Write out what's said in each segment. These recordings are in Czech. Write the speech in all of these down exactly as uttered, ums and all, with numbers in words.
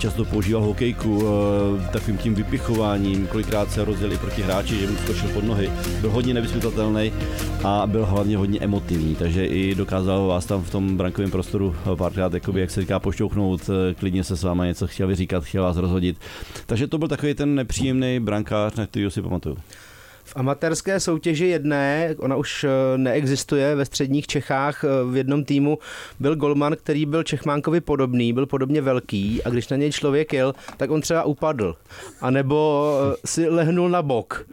často používal hokejku, takovým tím vypichováním, kolikrát se rozjel i proti hráči, že mu skočil pod nohy. Byl hodně nevyspytatelný a byl hlavně hodně emotivní, takže i dokázal vás tam v tom brankovém prostoru párkrát, jakoby, jak se říká, pošťouchnout, klidně se s váma něco chtěl vyříkat, chtěl vás rozhodit. Takže to byl takový ten nepříjemný brankář, na kterýho si pamatuju. V amatérské soutěži jedné, ona už neexistuje ve středních Čechách, v jednom týmu byl golman, který byl Čechmánkovi podobný, byl podobně velký a když na něj člověk jel, tak on třeba upadl, anebo si lehnul na bok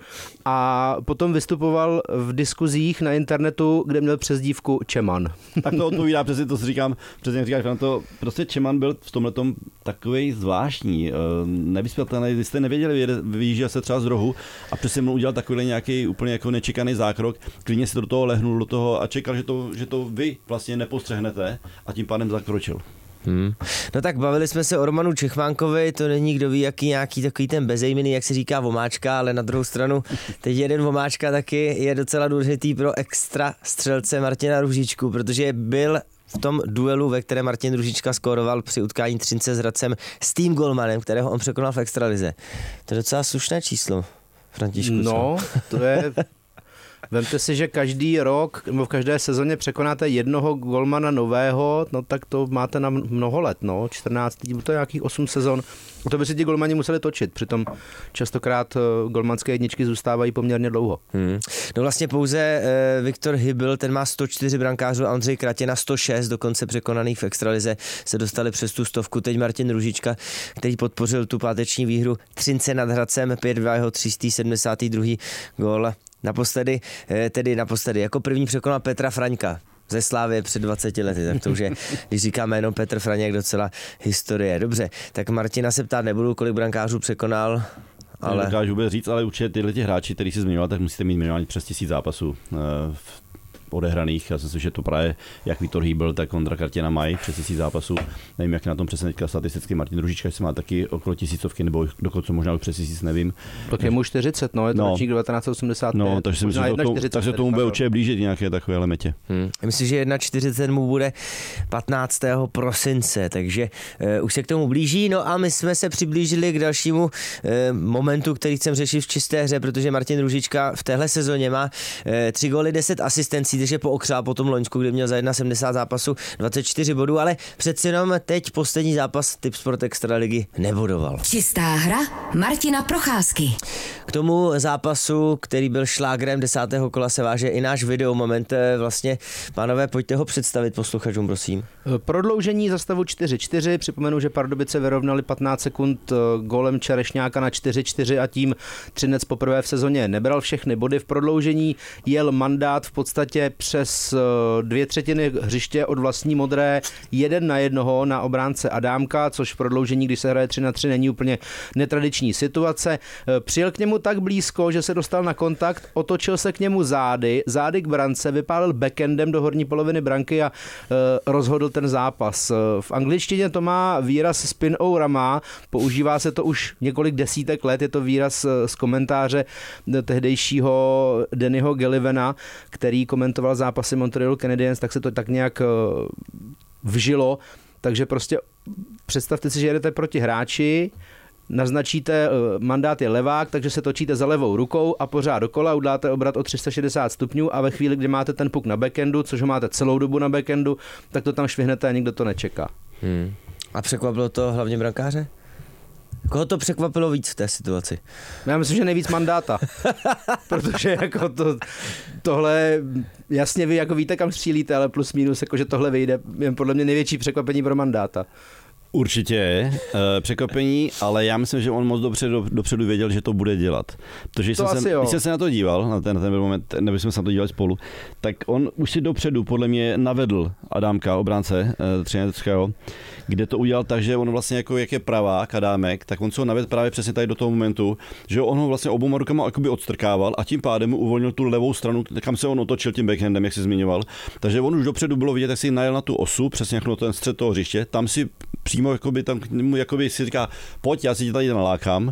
a potom vystupoval v diskuzích na internetu, kde měl přezdívku Čeman. Tak to odpovídá přesně, to si říkám, přesně říkáš, to prostě Čeman byl v tomhletom takovej zvláštní, nevyspětelný, vy jste nevěděli, vyjížděl se třeba z rohu a přesně mu udělal takový nějaký úplně jako nečekaný zákrok, klidně si to do toho lehnul do toho a čekal, že to, že to vy vlastně nepostřehnete a tím pádem zakročil. Hmm. No tak bavili jsme se o Romanu Čechmánkovi, to není kdo ví, jaký nějaký takový ten bezejmený, jak se říká vomáčka, ale na druhou stranu teď jeden vomáčka taky je docela důležitý pro extra střelce Martina Růžičku, protože byl v tom duelu, ve kterém Martin Růžička skóroval při utkání Třince s Hradcem s tým golmanem, kterého on překonal v extralize. To je docela slušné číslo, Františku. No, to je... Vemte si, že každý rok, nebo v každé sezóně překonáte jednoho golmana nového, no tak to máte na mnoho let, no, čtrnáct, to je nějakých osm sezon. To by si ti golmani museli točit, přitom častokrát golmanské jedničky zůstávají poměrně dlouho. Hmm. No vlastně pouze e, Viktor Hybl, ten má sto čtyři brankářů a Ondřej Kratěna sto šest, dokonce překonaných v extralize, se dostali přes tu stovku. Teď Martin Růžička, který podpořil tu páteční výhru Třince nad Hradcem, pět dva, jeho tři sta sedmdesátý druhý gól. Naposledy, tedy naposledy, jako první překonal Petra Fraňka ze Slávie před dvaceti lety, tak to už je, když říkáme jenom Petr Franěk, docela historie. Dobře, tak Martina se ptát nebudu, kolik brankářů překonal, ale... Nedokážu vůbec říct, ale určitě tyhle ti hráči, který si zmiňoval, tak musíte mít minimálně přes tisíc zápasů v odehraných. Já si myslím, že to právě jak Viktor Hýbl, tak Ondra Kratěna mají přes tisíc zápasů. Nevím, jak na tom přesně teďka statisticky Martin Růžička, jestli má taky okolo tisícovky, nebo dokonce možná už přes tisíc, nevím. Tak je mu čtyřicet, no, je to no. ročník devatenáct set osmdesát pět. No, takže si myslím, že to, takže tomu bude určitě blížit nějaké takové limity. Hmm. Myslím, že čtyřicet jedna mu bude patnáctého prosince, takže uh, už se k tomu blíží. No a my jsme se přiblížili k dalšímu uh, momentu, který chcem řešit v čisté hře, protože Martin Růžička v téhle sezóně má uh, tři góly, deset asistencí, takže pookřál po tom loňsku, kdy měl za sedmdesát jedna zápasů dvacet čtyři bodů, ale přeci jenom teď poslední zápas Tipsport Extraligy nebodoval. Čistá hra Martina Procházky. K tomu zápasu, který byl šlágrem desátého kola, se váže i náš videomoment. Vlastně, pánové, pojďte ho představit posluchačům, prosím. Prodloužení za stavu čtyři čtyři. Připomenu, že Pardubice vyrovnali patnáct sekund gólem Čerešňáka na čtyři čtyři a tím Třinec poprvé v sezóně nebral všechny body. V prodloužení jel mandát v podstatě přes dvě třetiny hřiště od vlastní modré jeden na jednoho na obránce Adámka, což v prodloužení, když se hraje tři na tři, není úplně netradiční situace. Přijel k němu tak blízko, že se dostal na kontakt, otočil se k němu zády, zády k brance, vypálil backendem do horní poloviny branky a e, rozhodl ten zápas. V angličtině to má výraz spin-o-rama, používá se to už několik desítek let, je to výraz z komentáře tehdejšího Dannyho Gillivana, který komentoval zápasy Montrealu Canadiens, tak se to tak nějak vžilo, takže prostě představte si, že jedete proti hráči, naznačíte, mandát je levák, takže se točíte za levou rukou a pořád dokola, uděláte obrat o tři sta šedesát stupňů a ve chvíli, kdy máte ten puk na backendu, což ho máte celou dobu na backendu, tak to tam švihnete a nikdo to nečeká. Hmm. A překvapilo to hlavně brankáře? Koho to překvapilo víc v té situaci? Já myslím, že nejvíc mandáta. Protože jako to, tohle, jasně vy jako víte, kam střílíte, ale plus minus, jako že tohle vyjde, je podle mě největší překvapení pro mandáta. Určitě je e, překvapení, ale já myslím, že on moc dobře do, dopředu věděl, že to bude dělat. Protože to jsem, se, když jsem se na to díval, na ten, na ten moment, nebo jsme se na to dívali spolu, tak on už si dopředu podle mě navedl Adámka, obránce e, Třineckého, kde to udělal tak, že on vlastně jako jak je pravák Adámek, tak on se ho navedl právě přesně tady do toho momentu, že on ho vlastně oboma rukama jakoby odstrkával a tím pádem mu uvolnil tu levou stranu, kam se on otočil tím backhandem, jak si zmiňoval. Takže on už dopředu bylo vidět, jak si najel na tu osu, přesně jako na ten střed toho hřiště, tam si přímo jakoby tam jakoby si říká, pojď, já si tě tady nalákám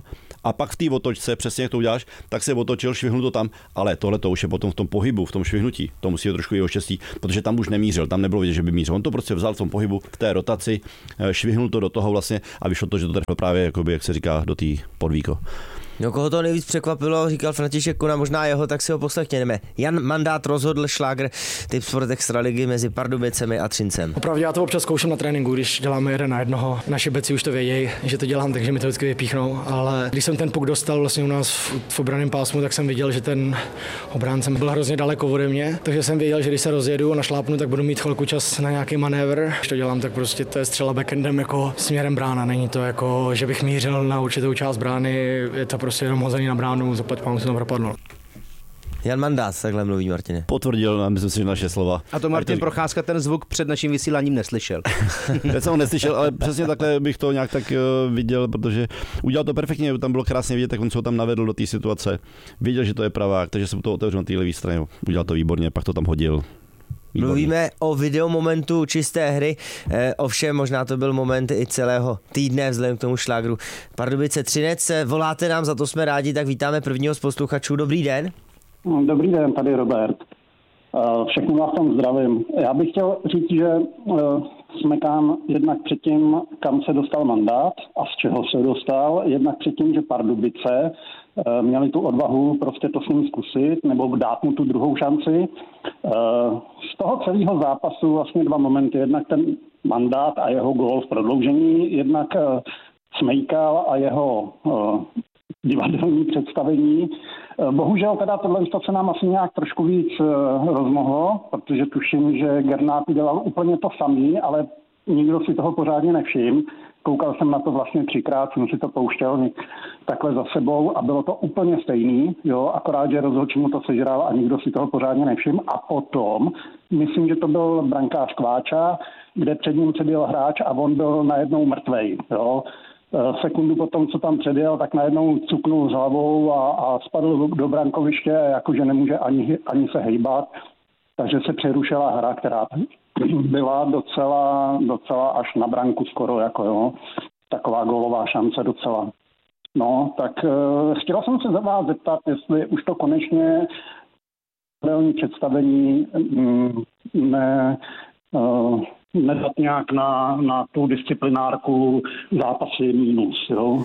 a pak v té otočce, přesně jak to uděláš, tak se otočil, švihnul to tam, ale tohle to už je potom v tom pohybu, v tom švihnutí. To musí být trošku jeho štěstí, protože tam už nemířil, tam nebylo vidět, že by mířil. On to prostě vzal v tom pohybu, v té rotaci, švihnul to do toho vlastně a vyšlo to, že to trefil právě, jakoby, jak se říká, do té podvíko. No, koho to nejvíc překvapilo, říkal František Kuna, možná jeho, tak si ho poslechněme. Jan Mandát rozhodl šlágr Tip Sport Extraligy mezi Pardubicemi a Třincem. Opravdu já to občas zkouším na tréninku, když děláme jeden na jednoho. Naši beci už to vědějí, že to dělám, takže mi to vždycky vypíchnou, ale když jsem ten puk dostal vlastně u nás v, v obranném pásmu, tak jsem viděl, že ten obránce byl hrozně daleko ode mě, takže jsem věděl, že když se rozjedu a našlápnu, tak budu mít chvilku čas na nějaký manévr. Když to dělám, tak prostě to je střela backendem jako směrem brána, není to jako, že bych mířil na určitou část brány, je to prostě jenom hozený na bránu, zaplať pánu se to propadlo. Jan Mandát, takhle mluví, Martine. Potvrdil nám, myslím si, naše slova. A to Martin Procházka ten zvuk před naším vysíláním neslyšel. Já jsem ho neslyšel, ale přesně takhle bych to nějak tak viděl, protože udělal to perfektně, tam bylo krásně vidět, tak on se ho tam navedl do té situace. Viděl, že to je pravák, takže se mu to otevřel na té levé straně. Udělal to výborně, pak to tam hodil. Výborně. Mluvíme o videomomentu čisté hry, eh, ovšem možná to byl moment i celého týdne vzhledem k tomu šlágru. Pardubice Třinec, voláte nám, za to jsme rádi, tak vítáme prvního z posluchačů. Dobrý den. Dobrý den, tady Robert. Všechny vás tam zdravím. Já bych chtěl říct, že smekám jednak před tím, kam se dostal Mandát a z čeho se dostal, jednak před tím, že Pardubice měli tu odvahu prostě to s ním zkusit nebo dát mu tu druhou šanci. Z toho celého zápasu vlastně dva momenty. Jednak ten Mandát a jeho gól v prodloužení, jednak Smejkal a jeho divadelní představení. Bohužel teda tohle se nám asi nějak trošku víc rozmohlo, protože tuším, že Gernát dělal úplně to samý, ale nikdo si toho pořádně nevšiml. Koukal jsem na to vlastně třikrát, jsem si to pouštěl takhle za sebou a bylo to úplně stejný, jo, akorát, že rozhodčí mu to sežral a nikdo si toho pořádně nevšiml. A potom, myslím, že to byl brankář Kváča, kde před ním předjel hráč a on byl najednou mrtvej, jo. Sekundu potom, co tam předjel, tak najednou cuknul s hlavou a, a spadl do brankoviště, jakože nemůže ani, ani se hejbat. Takže se přerušila hra, která byla docela, docela až na branku skoro, jako jo. Taková gólová šance docela. No, tak uh, chtěl jsem se za vás zeptat, jestli už to konečně reální představení um, ne... Uh, nedat nějak na, na tu disciplinárku zápasy mínus. Jo?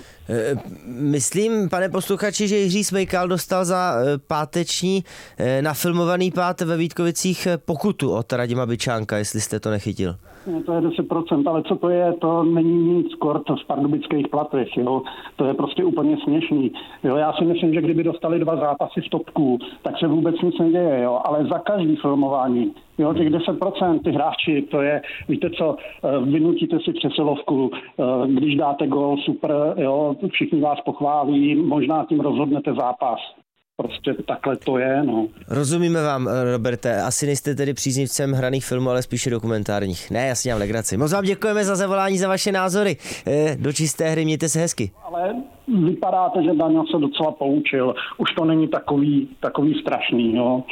Myslím, pane posluchači, že Jiří Smejkal dostal za páteční nafilmovaný pát ve Vítkovicích pokutu od Radima Byčánka, jestli jste to nechytil. To je deset procent, ale co to je, to není nic kort v pardubických platech, jo. To je prostě úplně směšný. Jo, já si myslím, že kdyby dostali dva zápasy v topku, tak se vůbec nic neděje, jo, ale za každý filmování, jo, těch deset procent, ty hráči, to je, víte co, vynutíte si přesilovku, když dáte gól, super, jo, všichni vás pochválí, možná tím rozhodnete zápas. Prostě takhle to je, no. Rozumíme vám, Roberte. Asi nejste tedy příznivcem hraných filmů, ale spíše dokumentárních. Ne, jasně, mám legraci. Moc vám děkujeme za zavolání, za vaše názory. Do čisté hry, mějte se hezky. Ale vypadáte, že Daniel se docela poučil. Už to není takový, takový strašný, jo.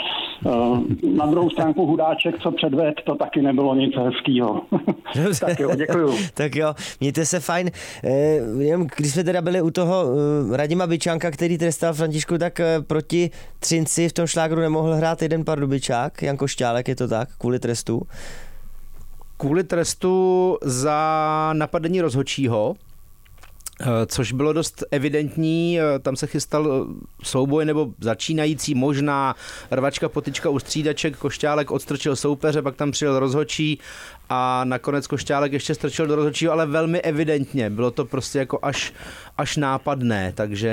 Na druhou stránku Hudáček, co předved, to taky nebylo nic hezkýho. Tak jo, děkuju. Tak jo, mějte se fajn. Když jsme teda byli u toho Radima Byčánka, který trestal Františku, tak proti Třinci v tom šlágru nemohl hrát jeden Pardubičák, Jan Košťálek, je to tak, kvůli trestu? Kvůli trestu za napadení rozhodčího, což bylo dost evidentní, tam se chystal souboj nebo začínající možná rvačka, potyčka u střídaček, Košťálek odstrčil soupeře, pak tam přijel rozhodčí a nakonec Košťálek ještě strčil do rozhodčího, ale velmi evidentně, bylo to prostě jako až, až nápadné, takže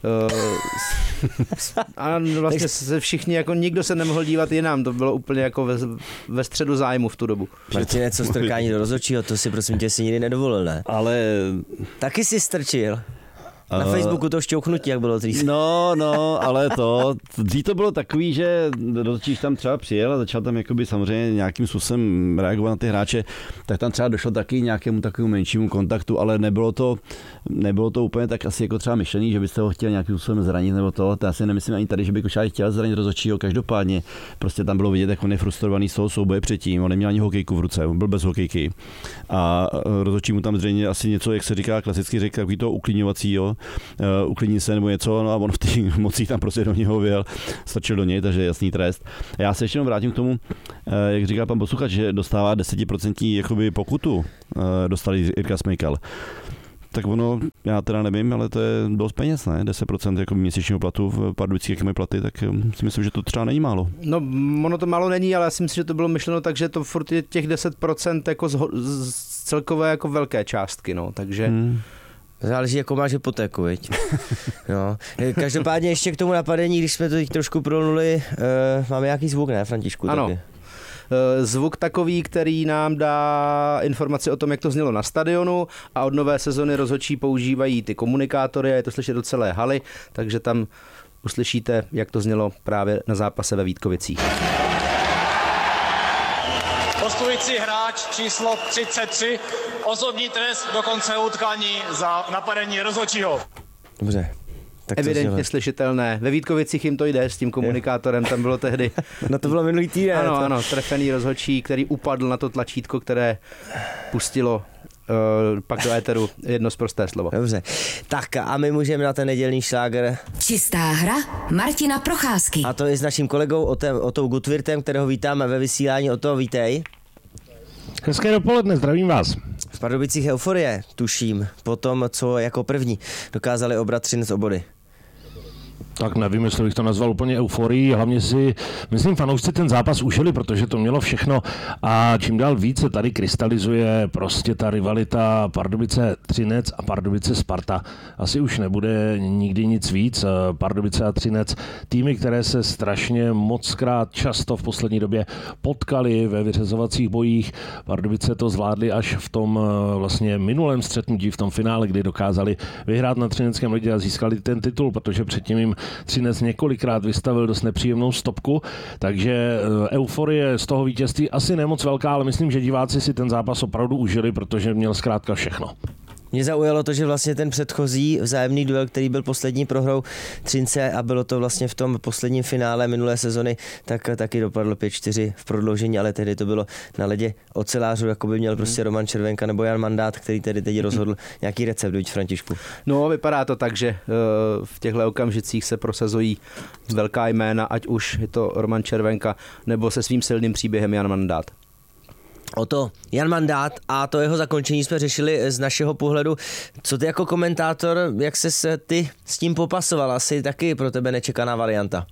uh, a vlastně se všichni, jako nikdo se nemohl dívat jinam, to bylo úplně jako ve, ve středu zájmu v tu dobu. Martine, co strkání do rozhodčího, to si prosím tě si nikdy nedovolil, ne? Ale... Taky si strčil. Na uh, Facebooku to šťouchnutí, jak bylo dřív. No, no, ale to, dřív to bylo takový, že rozhodčíš tam třeba přijel a začal tam jakoby samozřejmě nějakým způsobem reagovat na ty hráče, tak tam třeba došlo taky nějakému takovému menšímu kontaktu, ale nebylo to, nebylo to úplně tak asi jako třeba myšlený, že byste ho chtěl nějakým způsobem zranit nebo to, to já si nemyslím ani tady, že by Košťálek chtěl zranit rozhodčího, každopádně prostě tam bylo vidět, jak on je frustrovaný z toho souboje předtím, on neměl ani hokejku v ruce, on byl bez hokejky a rozhodčí mu tam zřejmě asi něco, jak se říká klasicky, říká takový to uklidňovacího, uh, uklidní se nebo něco, no a on v té mocí tam prostě do něho vyjel, stačil do něj, takže jasný trest. Já se ještě vrátím k tomu, uh, jak říká pan posluchač, že dostává deset procent jakoby pokutu, uh, dostali Jirka Smejkal. Tak ono, já teda nevím, ale to je dost peněz, ne? deset procent jako měsíčního platu v Pardubických, jak mají platy, tak si myslím, že to třeba není málo. No, ono to málo není, ale já si myslím, že to bylo myšleno tak, že to furt je těch deset procent jako z, z celkové jako velké částky, no, takže... Hmm. Záleží, jako máš hypotéku, viď? No. Každopádně ještě k tomu napadení, když jsme to teď trošku prolnuli, uh, máme nějaký zvuk, ne, Františku? Ano. Taky. Zvuk takový, který nám dá informaci o tom, jak to znělo na stadionu, a od nové sezony rozhodčí používají ty komunikátory a je to slyšet do celé haly, takže tam uslyšíte, jak to znělo právě na zápase ve Vítkovicích. Postupující hráč číslo třicet tři, osobní trest do konce utkání za napadení rozhodčího. Dobře. Tak evidentně slyšitelné. Ve Vítkovicích jim to jde s tím komunikátorem, tam bylo tehdy. No to bylo minulý týden. Ano, to... ano, trefený rozhodčí, který upadl na to tlačítko, které pustilo uh, pak do éteru jedno sprosté slovo. Dobře, tak a my můžeme na ten nedělní šláger. Čistá hra Martina Procházky. A to je s naším kolegou Otem, Otou Gutwirtem, kterého vítáme ve vysílání. Oto, vítej. Hezké dopoledne, zdravím vás. V Pardubicích euforie, tuším, po tom, co jako první dokázali obrat Třinec o body. Tak nevím, jestli bych to nazval úplně euforií, hlavně si, myslím, fanoušci ten zápas užili, protože to mělo všechno a čím dál více tady krystalizuje prostě ta rivalita Pardubice Třinec a Pardubice Sparta. Asi už nebude nikdy nic víc. Pardubice a Třinec, týmy, které se strašně mockrát často v poslední době potkali ve vyřazovacích bojích. Pardubice to zvládli až v tom vlastně minulém střetnutí, v tom finále, kdy dokázali vyhrát na třineckém ledě a získali ten titul, protože předtím jim Třinec několikrát vystavil dost nepříjemnou stopku, takže euforie z toho vítězství asi nemoc velká, ale myslím, že diváci si ten zápas opravdu užili, protože měl zkrátka všechno. Mě zaujalo to, že vlastně ten předchozí vzájemný duel, který byl poslední prohrou Třince a bylo to vlastně v tom posledním finále minulé sezony, tak taky dopadlo pět čtyři v prodloužení, ale tehdy to bylo na ledě ocelářů, jako by měl prostě Roman Červenka nebo Jan Mandát, který tedy teď rozhodl nějaký recept, viď, Františku? No, vypadá to tak, že v těchto okamžicích se prosazují velká jména, ať už je to Roman Červenka nebo se svým silným příběhem Jan Mandát. O to Jan Mandát a to jeho zakončení jsme řešili z našeho pohledu. Co ty jako komentátor, jak ses ty s tím popasoval? Asi taky pro tebe nečekaná varianta.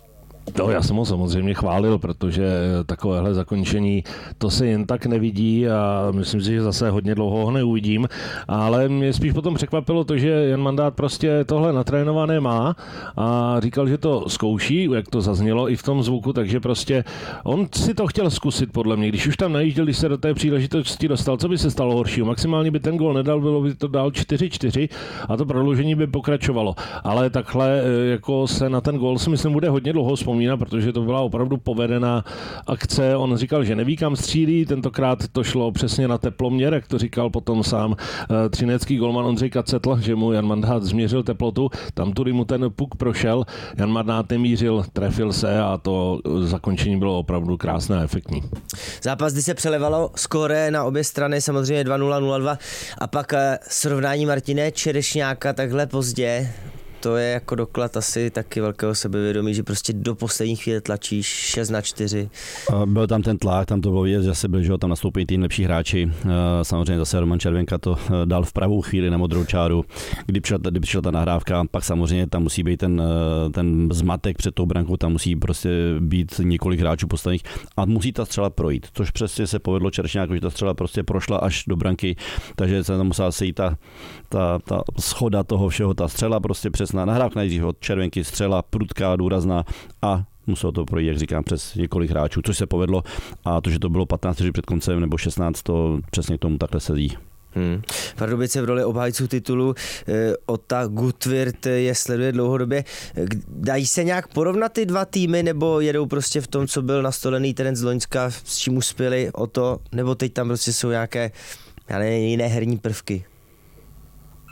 No, já jsem ho samozřejmě chválil, protože takovéhle zakončení to se jen tak nevidí a myslím si, že zase hodně dlouho ho neuvidím, ale mě spíš potom překvapilo to, že Jan Mandát prostě tohle natrénované má a říkal, že to zkouší, jak to zaznělo i v tom zvuku, takže prostě on si to chtěl zkusit podle mě, když už tam najížděl, když se do té příležitosti dostal, co by se stalo horšího, maximálně by ten gól nedal, bylo by to dál čtyři čtyři a to prodloužení by pokračovalo, ale takhle jako se na ten gól si myslím bude hodně dlouho vzpomínat, protože to byla opravdu povedená akce. On říkal, že neví, kam střílí, tentokrát to šlo přesně na teploměr, jak to říkal potom sám třinecký golman Ondřej Kacetl, že mu Jan Mandát změřil teplotu, tam tudy mu ten puk prošel, Jan Mandát nemířil, trefil se a to zakončení bylo opravdu krásné a efektní. Zápas, kdy se přelevalo skóre na obě strany, samozřejmě dva nula nula dva a pak srovnání Martine Čerešňáka takhle pozdě. To je jako doklad asi taky velkého sebevědomí, že prostě do poslední chvíle tlačíš šest na čtyři. Byl tam ten tlak, tam to bylo vidět, že se byl, že tam nastoupí tým lepší hráči. Samozřejmě zase Roman Červenka to dal v pravou chvíli na modrou čáru, kdy přišla, kdy přišla ta nahrávka, pak samozřejmě tam musí být ten, ten zmatek před tou brankou, tam musí prostě být několik hráčů postavených a musí ta střela projít, což přesně se povedlo Čerešňáku, že ta střela prostě prošla až do branky, takže se tam musela sejít ta, ta, ta schoda toho všeho, ta střela prostě přes na nahrávka nejdřív od Červenky, střela prudká, důrazná a muselo to projít, jak říkám, přes několik hráčů, což se povedlo a to, že to bylo patnáct vteřin před koncem nebo šestnáct, to přesně k tomu takhle sedí. Hmm. Pardubice v roli obhájců titulu, e, Ota Gutwirt je sleduje dlouhodobě. Dají se nějak porovnat ty dva týmy, nebo jedou prostě v tom, co byl nastolený ten z Loňska, s čím uspěli o to, nebo teď tam prostě jsou nějaké já nevím, jiné herní prvky?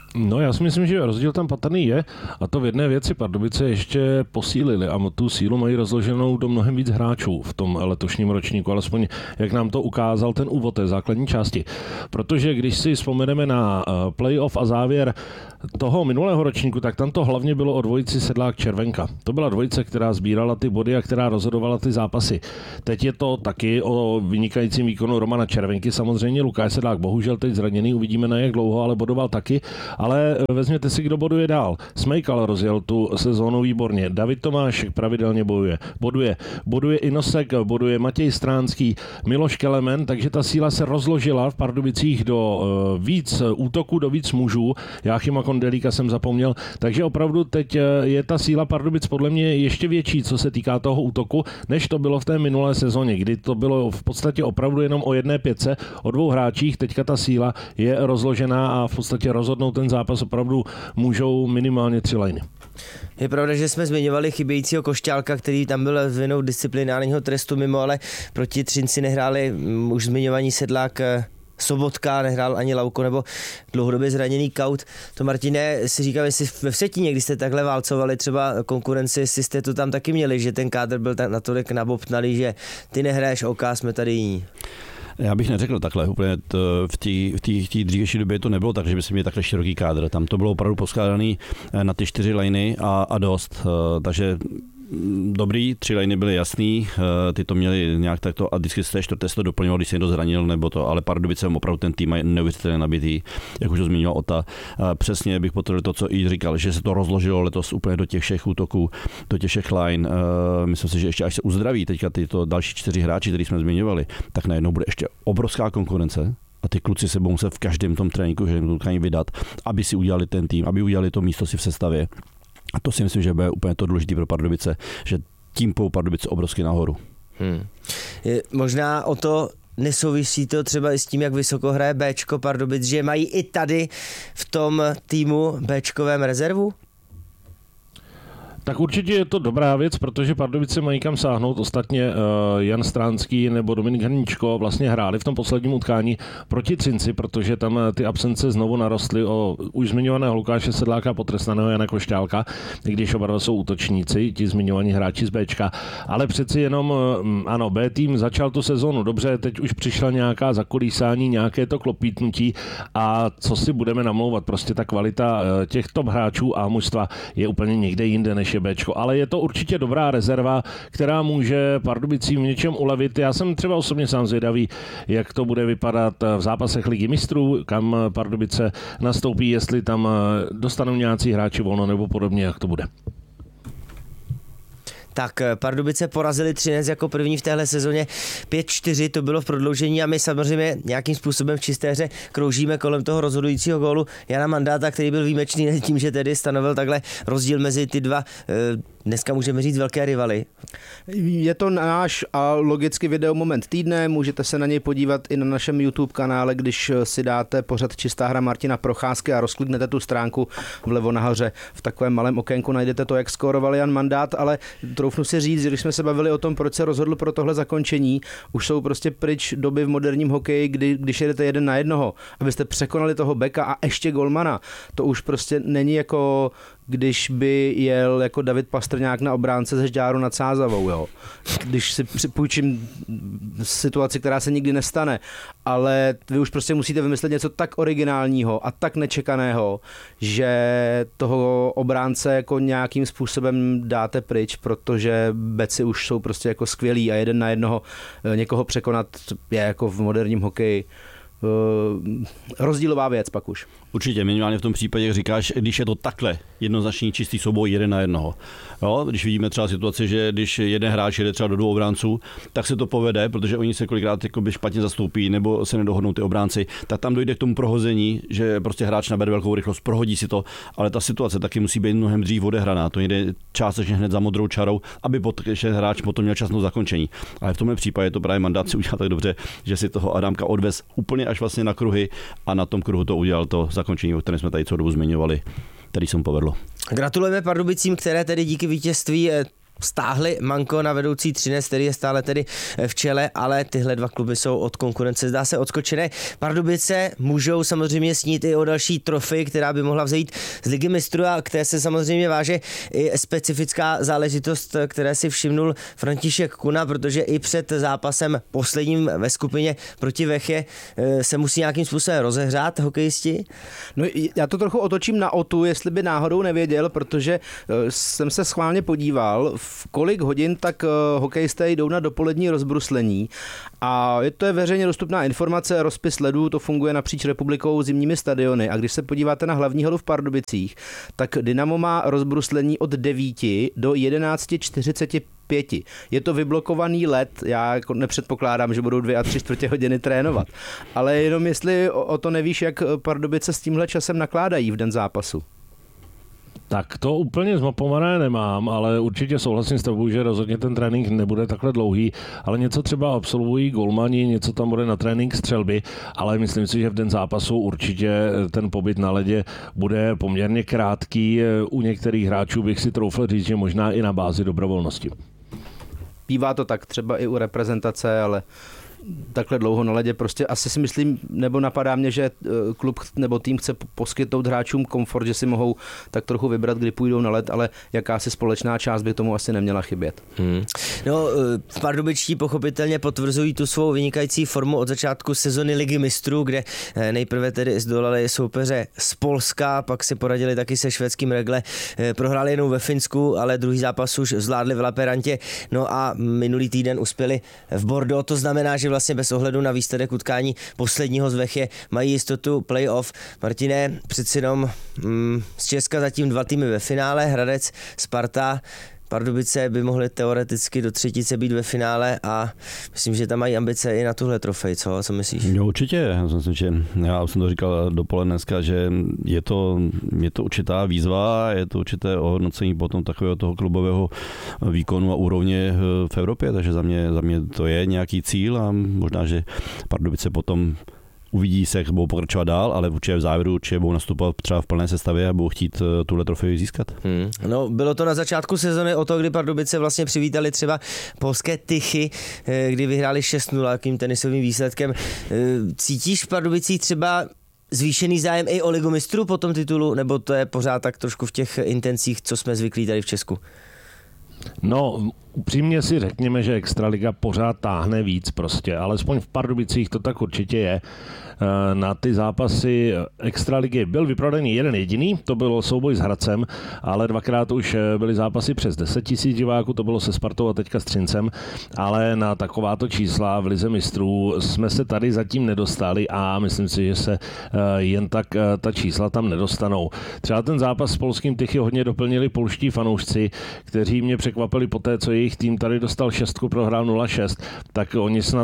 No já si myslím, že rozdíl tam patrný je a to v jedné věci Pardubice ještě posílili a tu sílu mají rozloženou do mnohem víc hráčů v tom letošním ročníku, alespoň jak nám to ukázal ten úvod té základní části. Protože když si vzpomeneme na playoff a závěr toho minulého ročníku, tak tam to hlavně bylo o dvojici Sedlák Červenka. To byla dvojice, která sbírala ty body a která rozhodovala ty zápasy. Teď je to taky o vynikajícím výkonu Romana Červenky. Samozřejmě Lukáš Sedlák bohužel teď zraněný, uvidíme na jak dlouho, ale bodoval taky. Ale vezměte si, kdo boduje dál. Smejkal rozjel tu sezónu výborně. David Tomášek pravidelně bojuje. Boduje. Boduje Inosek, boduje Matěj Stránský, Miloš Kelemen, takže ta síla se rozložila v Pardubicích do víc útoků, do víc mužů. Jáchyma Kondelíka jsem zapomněl. Takže opravdu teď je ta síla Pardubic podle mě ještě větší, co se týká toho útoku, než to bylo v té minulé sezóně, kdy to bylo v podstatě opravdu jenom o jedné pětce, o dvou hráčích. Teďka ta síla je rozložená a v podstatě rozhodnout ten zápas opravdu můžou minimálně tři lajny. Je pravda, že jsme zmiňovali chybějícího Košťálka, který tam byl s vinou disciplinárního trestu mimo, ale proti Třinci nehráli už zmiňovaní Sedlák, Sobotka, nehrál ani Lauko nebo dlouhodobě zraněný Kaut. To, Martine, si říkal, jestli ve Vsetíně, když jste takhle válcovali třeba konkurenci, jestli jste to tam taky měli, že ten kádr byl tak natolik nabobtnalý, že ty nehraješ, OK, jsme tady jiní. Já bych neřekl takhle, úplně to, v té v té dřívější době to nebylo tak, že by si měl takhle široký kádr. Tam to bylo opravdu poskládaný na ty čtyři lajny a, a dost. Takže dobrý, tři lajny byly jasný, ty to měli nějak takto a vždycky se čtvrté to doplňoval, když se někdo zranil nebo to, ale Pardubice opravdu ten tým je neuvěřitelně nabitý, jak už to zmiňoval Ota. Přesně bych potvrdil to, co i říkal, že se to rozložilo letos úplně do těch všech útoků, do těch všech line. Myslím si, že ještě až se uzdraví teďka tyto další čtyři hráči, který jsme zmiňovali, tak najednou bude ještě obrovská konkurence. A ty kluci se budou muset v každém tom tréninku, že jim to vydat, aby si udělali ten tým, aby udělali to místo si v sestavě. A to si myslím, že bude úplně to důležité pro Pardubice, že tím pou Pardubice obrovsky nahoru. Hmm. Je, možná o to nesouvisí to třeba i s tím, jak vysoko hraje Béčko Pardubic, že mají i tady v tom týmu Béčkovém rezervu? Tak určitě je to dobrá věc, protože Pardubice mají kam sáhnout. Ostatně uh, Jan Stránský nebo Dominik Hrníčko vlastně hráli v tom posledním utkání proti Třinci, protože tam ty absence znovu narostly o už zmiňovaného Lukáše Sedláka, potrestaného Jana Košťálka, i když oba dva jsou útočníci, ti zmiňovaní hráči z Béčka. Ale přeci jenom, um, ano, B tým začal tu sezonu dobře, teď už přišla nějaká zakolísání, nějaké to klopítnutí a co si budeme namlouvat, prostě ta kvalita uh, těch top hráčů a mužstva je úplně někde jinde, než je Béčko, ale je to určitě dobrá rezerva, která může Pardubicím v něčem ulevit. Já jsem třeba osobně sám zvědavý, jak to bude vypadat v zápasech Ligy mistrů, kam Pardubice nastoupí, jestli tam dostanou nějací hráči volno nebo podobně, jak to bude. Tak Pardubice porazili Třinec jako první v téhle sezóně pět čtyři, to bylo v prodloužení a my samozřejmě nějakým způsobem v čisté hře kroužíme kolem toho rozhodujícího gólu Jana Mandáta, který byl výjimečný tím, že tedy stanovil takhle rozdíl mezi ty dva, dneska můžeme říct, velké rivaly. Je to náš a logicky video moment týdne, můžete se na něj podívat i na našem YouTube kanále, když si dáte pořad Čistá hra Martina Procházky a rozkliknete tu stránku vlevo nahoře. V takovém malém okénku najdete to, jak skóroval Jan Mandát, ale troufnu si říct, že když jsme se bavili o tom, proč se rozhodl pro tohle zakončení, už jsou prostě pryč doby v moderním hokeji, kdy, když jedete jeden na jednoho, abyste překonali toho beka a ještě golmana. To už prostě není jako když by jel jako David Pastrňák na obránce ze Žďáru nad Sázavou, jo. Když si připůjčím situaci, která se nikdy nestane, ale vy už prostě musíte vymyslet něco tak originálního a tak nečekaného, že toho obránce jako nějakým způsobem dáte pryč, protože beci už jsou prostě jako skvělí a jeden na jednoho někoho překonat je jako v moderním hokeji rozdílová věc pak už. Určitě, minimálně v tom případě, jak říkáš, když je to takhle jednoznačný čistý souboj jeden na jednoho. Jo, když vidíme třeba situaci, že když jeden hráč jede třeba do dvou obránců, tak se to povede, protože oni se kolikrát jakoby špatně zastoupí nebo se nedohodnou ty obránci, tak tam dojde k tomu prohození, že prostě hráč nabere velkou rychlost, prohodí si to, ale ta situace taky musí být mnohem dřív odehraná. To jde částečně hned za modrou čarou, aby potom hráč potom měl čas na zakončení. Ale v tomhle případě to právě Mandát si udělal tak dobře, že si toho Adámka odvez úplně až vlastně na kruhy a na tom kruhu to udělal to zakončení, o kterém jsme tady celou dobu zmiňovali, který jsem povedlo. Gratulujeme Pardubicím, které tedy díky vítězství stáhli manko na vedoucí Třinec, který je stále tedy v čele, ale tyhle dva kluby jsou od konkurence, zdá se, odskočené. Pardubice můžou samozřejmě snít i o další trofej, která by mohla vzejít z Ligy mistrů, a k té se samozřejmě váže i specifická záležitost, které si všimnul František Kuna, protože i před zápasem posledním ve skupině proti Vechě se musí nějakým způsobem rozehřát hokejisti. No, já to trochu otočím na Otu, jestli by náhodou nevěděl, protože jsem se schválně podíval, v kolik hodin tak hokejisté jdou na dopolední rozbruslení, a je to je veřejně dostupná informace, rozpis ledů, to funguje napříč republikou zimními stadiony, a když se podíváte na hlavní halu v Pardubicích, tak Dynamo má rozbruslení od devíti do jedenácti čtyřicet pět. Je to vyblokovaný led, já jako nepředpokládám, že budou dvě a tři čtvrtě hodiny trénovat, ale jenom jestli o, o to nevíš, jak Pardubice s tímhle časem nakládají v den zápasu. Tak to úplně zmapované nemám, ale určitě souhlasím s tebou, že rozhodně ten trénink nebude takhle dlouhý, ale něco třeba absolvují golmani, něco tam bude na trénink střelby, ale myslím si, že v den zápasu určitě ten pobyt na ledě bude poměrně krátký. U některých hráčů bych si troufl říct, že možná i na bázi dobrovolnosti. Bývá to tak třeba i u reprezentace, ale takhle dlouho na ledě prostě asi si myslím, nebo napadá mě, že klub nebo tým chce poskytnout hráčům komfort, že si mohou tak trochu vybrat, kdy půjdou na led, ale jakási společná část by tomu asi neměla chybět. Hmm. No, v Pardubičtí pochopitelně potvrzují tu svou vynikající formu od začátku sezony Ligy mistrů, kde nejprve tedy zdolali soupeře z Polska, pak si poradili taky se švédským Regle, prohráli jenom ve Finsku, ale druhý zápas už zvládli v Laperantě, no a minulý týden uspěli v Bordeaux, to znamená, že vlastně bez ohledu na výsledek utkání posledního z Vechě mají jistotu playoff. Martine, přeci jenom mm, z Česka zatím dva týmy ve finále, Hradec, Sparta. Pardubice by mohly teoreticky do třetice být ve finále a myslím, že tam mají ambice i na tuhle trofej, co? Co myslíš? Jo, určitě. Já myslím, že já jsem to říkal dopoledne dneska, že je to, je to určitá výzva, je to určité ohodnocení potom takového toho klubového výkonu a úrovně v Evropě, takže za mě, za mě to je nějaký cíl a možná, že Pardubice potom uvidí se, jak budou pokračovat dál, ale určitě v závěru určitě budou nastupovat třeba v plné sestavě a budou chtít tuhle trofej získat. Hmm. No, bylo to na začátku sezony o to, kdy Pardubice vlastně přivítali třeba polské Tychy, kdy vyhráli šest nula takým tenisovým výsledkem. Cítíš v Pardubicích třeba zvýšený zájem i o Ligu mistrů po tom titulu, nebo to je pořád tak trošku v těch intencích, co jsme zvyklí tady v Česku? No, upřímně si řekněme, že Extraliga pořád táhne víc prostě, alespoň v Pardubicích to tak určitě je. Na ty zápasy Extraligy byl vyprodaný jeden jediný, to byl souboj s Hradcem, ale dvakrát už byly zápasy přes deset tisíc diváků, to bylo se Spartou a teďka s Třincem, ale na takováto čísla v Lize mistrů jsme se tady zatím nedostali a myslím si, že se jen tak ta čísla tam nedostanou. Třeba ten zápas s polským Tychy hodně doplnili polští fanoušci, kteří mě překvapili po té, co jejich tým tady dostal šestku, prohrál nula šest, tak oni snad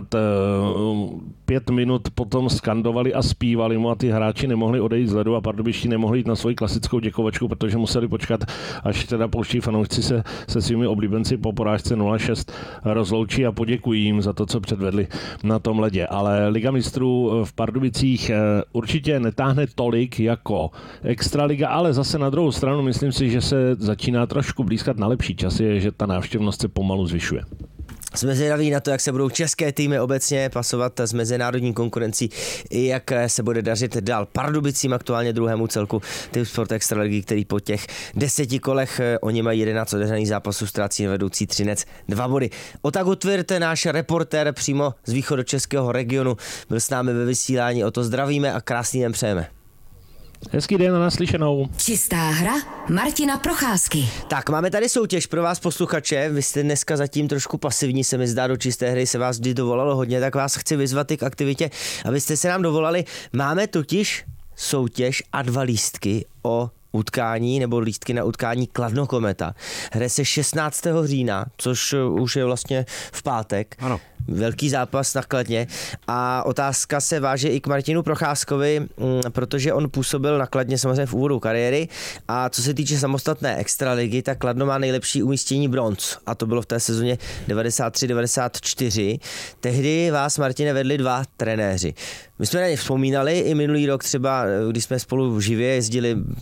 pět minut potom skandovali a zpívali mu a ty hráči nemohli odejít z ledu a pardubičtí nemohli jít na svoji klasickou děkovačku, protože museli počkat, až teda polští fanoušci se se svými oblíbenci po porážce nula šest rozloučí a poděkují jim za to, co předvedli na tom ledě. Ale Liga mistrů v Pardubicích určitě netáhne tolik jako Extraliga, ale zase na druhou stranu myslím si, že se začíná trošku blízkat na lepší časy, že ta návštěvnost se pomalu zvyšuje. Jsme zvědaví na to, jak se budou české týmy obecně pasovat s mezinárodní konkurencí i jak se bude dařit dál Pardubicím, aktuálně druhému celku Typ Sport Extraligy, který po těch deseti kolech, oni mají jedenáct odehraných zápasů, ztrácí na vedoucí Třinec dva body. Otak Utvrt, náš reportér přímo z východočeského regionu, byl s námi ve vysílání, o to zdravíme a krásný den přejeme. Hezký den, naslyšenou. Čistá hra Martina Procházky. Tak, máme tady soutěž pro vás posluchače. Vy jste dneska zatím trošku pasivní, se mi zdá, do čisté hry se vás vždy dovolalo hodně, tak vás chci vyzvat i k aktivitě, abyste se nám dovolali. Máme totiž soutěž a dva lístky o utkání nebo lístky na utkání Kladno Kometa. Hraje se šestnáctého října, což už je vlastně v pátek. Ano. Velký zápas na Kladně a otázka se váže i k Martinu Procházkovi, protože on působil na Kladně samozřejmě v úvodu kariéry a co se týče samostatné extraligy, tak Kladno má nejlepší umístění bronz a to bylo v té sezóně devadesát tři devadesát čtyři. Tehdy vás, Martine, vedli dva trenéři. My jsme na ně vzpomínali i minulý rok třeba, když jsme spolu živě jezdili mezi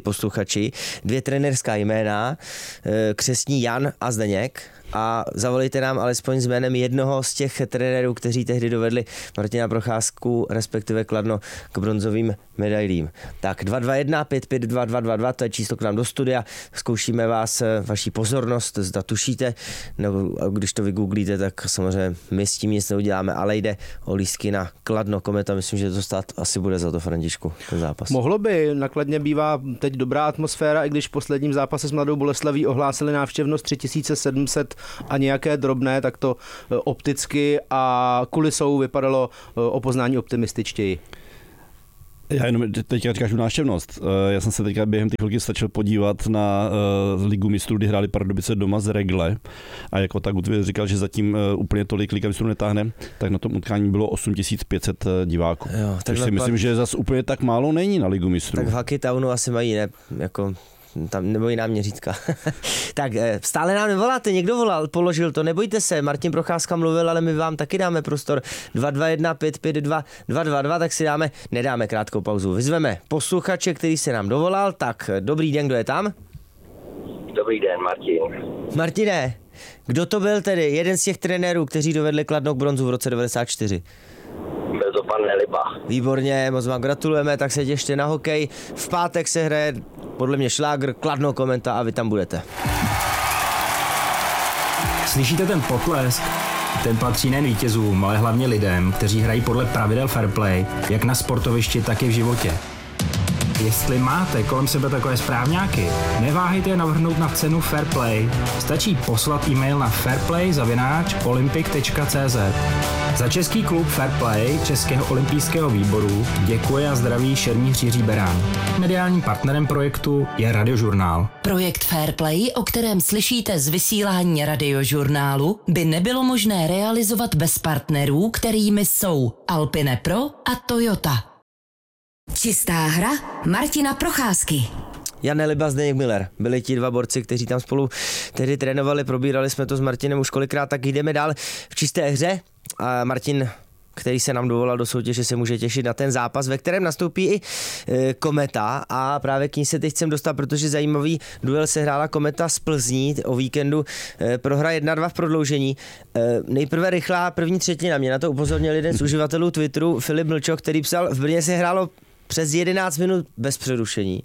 posluchači, dvě trenérská jména, křestní Jan a Zdeněk. A zavolejte nám alespoň s jménem jednoho z těch trenérů, kteří tehdy dovedli Martina Procházku, respektive Kladno, k bronzovým medailím. Tak dva dva jedna pět pět dva dva dva dva, to je číslo k nám do studia. Zkoušíme vás, vaší pozornost, zda tušíte, nebo když to vygooglíte, tak samozřejmě my s tím nic neuděláme, ale jde o lístky na Kladno Kometa. Myslím, že to stát asi bude za to, Františku, ten zápas. Mohlo by, na Kladně bývá teď dobrá atmosféra, i když v posledním zápase s Mladou Boleslaví ohlásili návštěvnost tři tisíce sedm set a nějaké drobné, tak to opticky a kulisou vypadalo o poznání optimističtěji. Já jenom teďka říkáš návštěvnost. Já jsem se teďka během té chvilky stačil podívat na uh, Ligu mistrů, kdy hráli Pardubice doma z Regle a jako tak říkal, že zatím uh, úplně tolik Liga mistrů netáhne, tak na tom utkání bylo osm tisíc pět set diváků. Jo, tak si myslím, že zase úplně tak málo není na Ligu mistrů. Tak v Hockey Townu asi mají, ne, jako tam nebo jiná měřítka. Tak stále nám nevoláte, někdo volal, položil to, nebojte se, Martin Procházka mluvil, ale my vám taky dáme prostor dva dva jedna pět pět dva dva dva dva, tak si dáme, nedáme krátkou pauzu. Vyzveme posluchače, který se nám dovolal, tak dobrý den, kdo je tam? Dobrý den, Martin. Martine, kdo to byl tedy, jeden z těch trenérů, kteří dovedli Kladno k bronzu v roce devadesát čtyři? Byl to pan Neliba. Výborně, moc vám gratulujeme, tak se těšte na hokej. V pátek se hraje podle mě šlágr, Kladno Kometa a vy tam budete. Slyšíte ten potlesk? Ten patří nejen vítězům, ale hlavně lidem, kteří hrají podle pravidel fair play, jak na sportovišti, tak i v životě. Jestli máte kolem sebe takové správňáky, neváhejte je navrhnout na cenu Fair Play. Stačí poslat e-mail na fairplay zavináč olympic tečka cé zet. Za český klub Fair Play Českého olympijského výboru děkuje a zdraví šermíř Jiří Berán. Mediálním partnerem projektu je Radiožurnál. Projekt Fair Play, o kterém slyšíte z vysílání Radiožurnálu, by nebylo možné realizovat bez partnerů, kterými jsou Alpine Pro a Toyota. Čistá hra Martina Procházky. Jan Neliba, Zdeněk Miller. Byli ti dva borci, kteří tam spolu tedy trénovali, probírali jsme to s Martinem už kolikrát, tak jdeme dál v čisté hře. A Martin, který se nám dovolal do soutěže, se může těšit na ten zápas, ve kterém nastoupí i e, Kometa a právě k ní se teď chcem dostat, protože zajímavý duel se hrála Kometa z Plzní o víkendu, e, prohra jedna dva v prodloužení. E, nejprve rychlá první třetina, mě na to upozornil jeden z uživatelů Twitteru, Filip Mlčok, který psal, v Brně se hrálo přes jedenáct minut bez přerušení.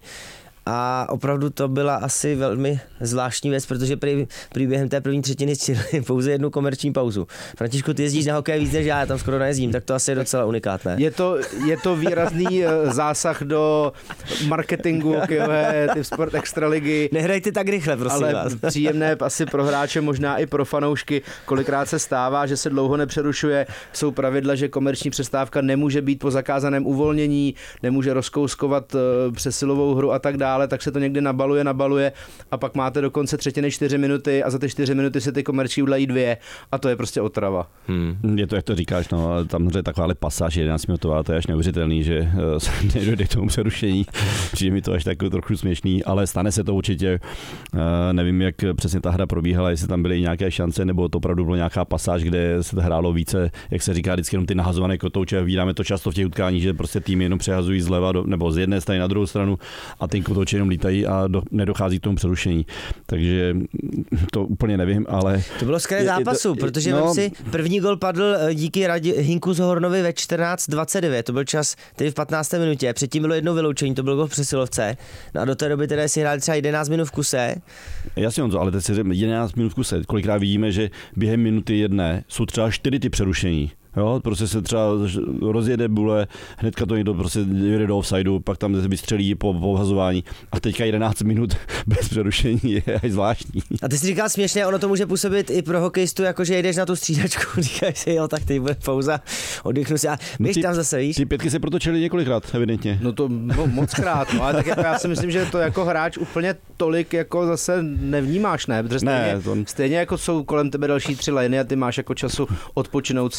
A opravdu to byla asi velmi zvláštní věc, protože prý, prý během té první třetiny stihli pouze jednu komerční pauzu. Františku, ty jezdíš na hokej víc než já, já tam skoro nejezdím, tak to asi je docela unikátné. Je to, je to výrazný zásah do marketingu hokejové typ sport extraligy. Nehrajte tak rychle, prosím ale vás. Příjemné asi pro hráče, možná i pro fanoušky. Kolikrát se stává, že se dlouho nepřerušuje. Jsou pravidla, že komerční přestávka nemůže být po zakázaném uvolnění, nemůže rozkouskovat přesilovou hru a tak dále. Tak se to někdy nabaluje, nabaluje a pak máte do konce třetiny čtyři minuty a za ty čtyři minuty se ty komerční udělají dvě a to je prostě otrava. Hmm. Je to, jak to říkáš, no, tam je takováhle pasáž jedenáct minutová, to je až neuvěřitelný, že se nedojde k tomu přerušení. Přijde mi to až tak trochu směšný, ale stane se to určitě. Nevím, jak přesně ta hra probíhala, jestli tam byly nějaké šance, nebo to opravdu bylo nějaká pasáž, kde se to hrálo více, jak se říká, vždycky jenom ty nahazované kotouče. Vídáme to často v těch utkáních, že prostě týmy jenom přehazují zleva do, nebo z jedné strany na druhou stranu a ty kotouče jenom lítají a do, nedochází k tomu přerušení. Takže to úplně nevím, ale... To bylo skvělé zápasu, to, protože no, si první gol padl díky Radi, Hinku Zohornovi ve čtrnáct dvacet devět, to byl čas tedy v patnácté minutě, předtím bylo jedno vyloučení, to byl gol v přesilovce, no a do té doby tedy si hráli třeba jedenáct minut v kuse. Jasně, Honzo, ale teď si jedenáct minut v kuse, kolikrát vidíme, že během minuty jedné jsou třeba čtyři ty přerušení. Jo, prostě se třeba rozjede bule, hnedka to někdo prostě jde do offsideu, pak tam vystřelí po povhazování a teďka jedenáct minut bez přerušení je až zvláštní. A ty jsi říkal směšně, ono to může působit i pro hokejistu, jakože jedeš na tu střídačku, říkáš si, jo, tak teď bude pauza, oddychnu si a běž ty, tam zase, víš? Ty pětky se protočily několikrát, evidentně. No to no, moc krát, no, ale tak jako já si myslím, že to jako hráč úplně tolik jako zase nevnímáš, ne? Protože stejně, ne, to... stejně jako jsou kolem tebe další tři liny a ty máš jako času odpočinout si dost.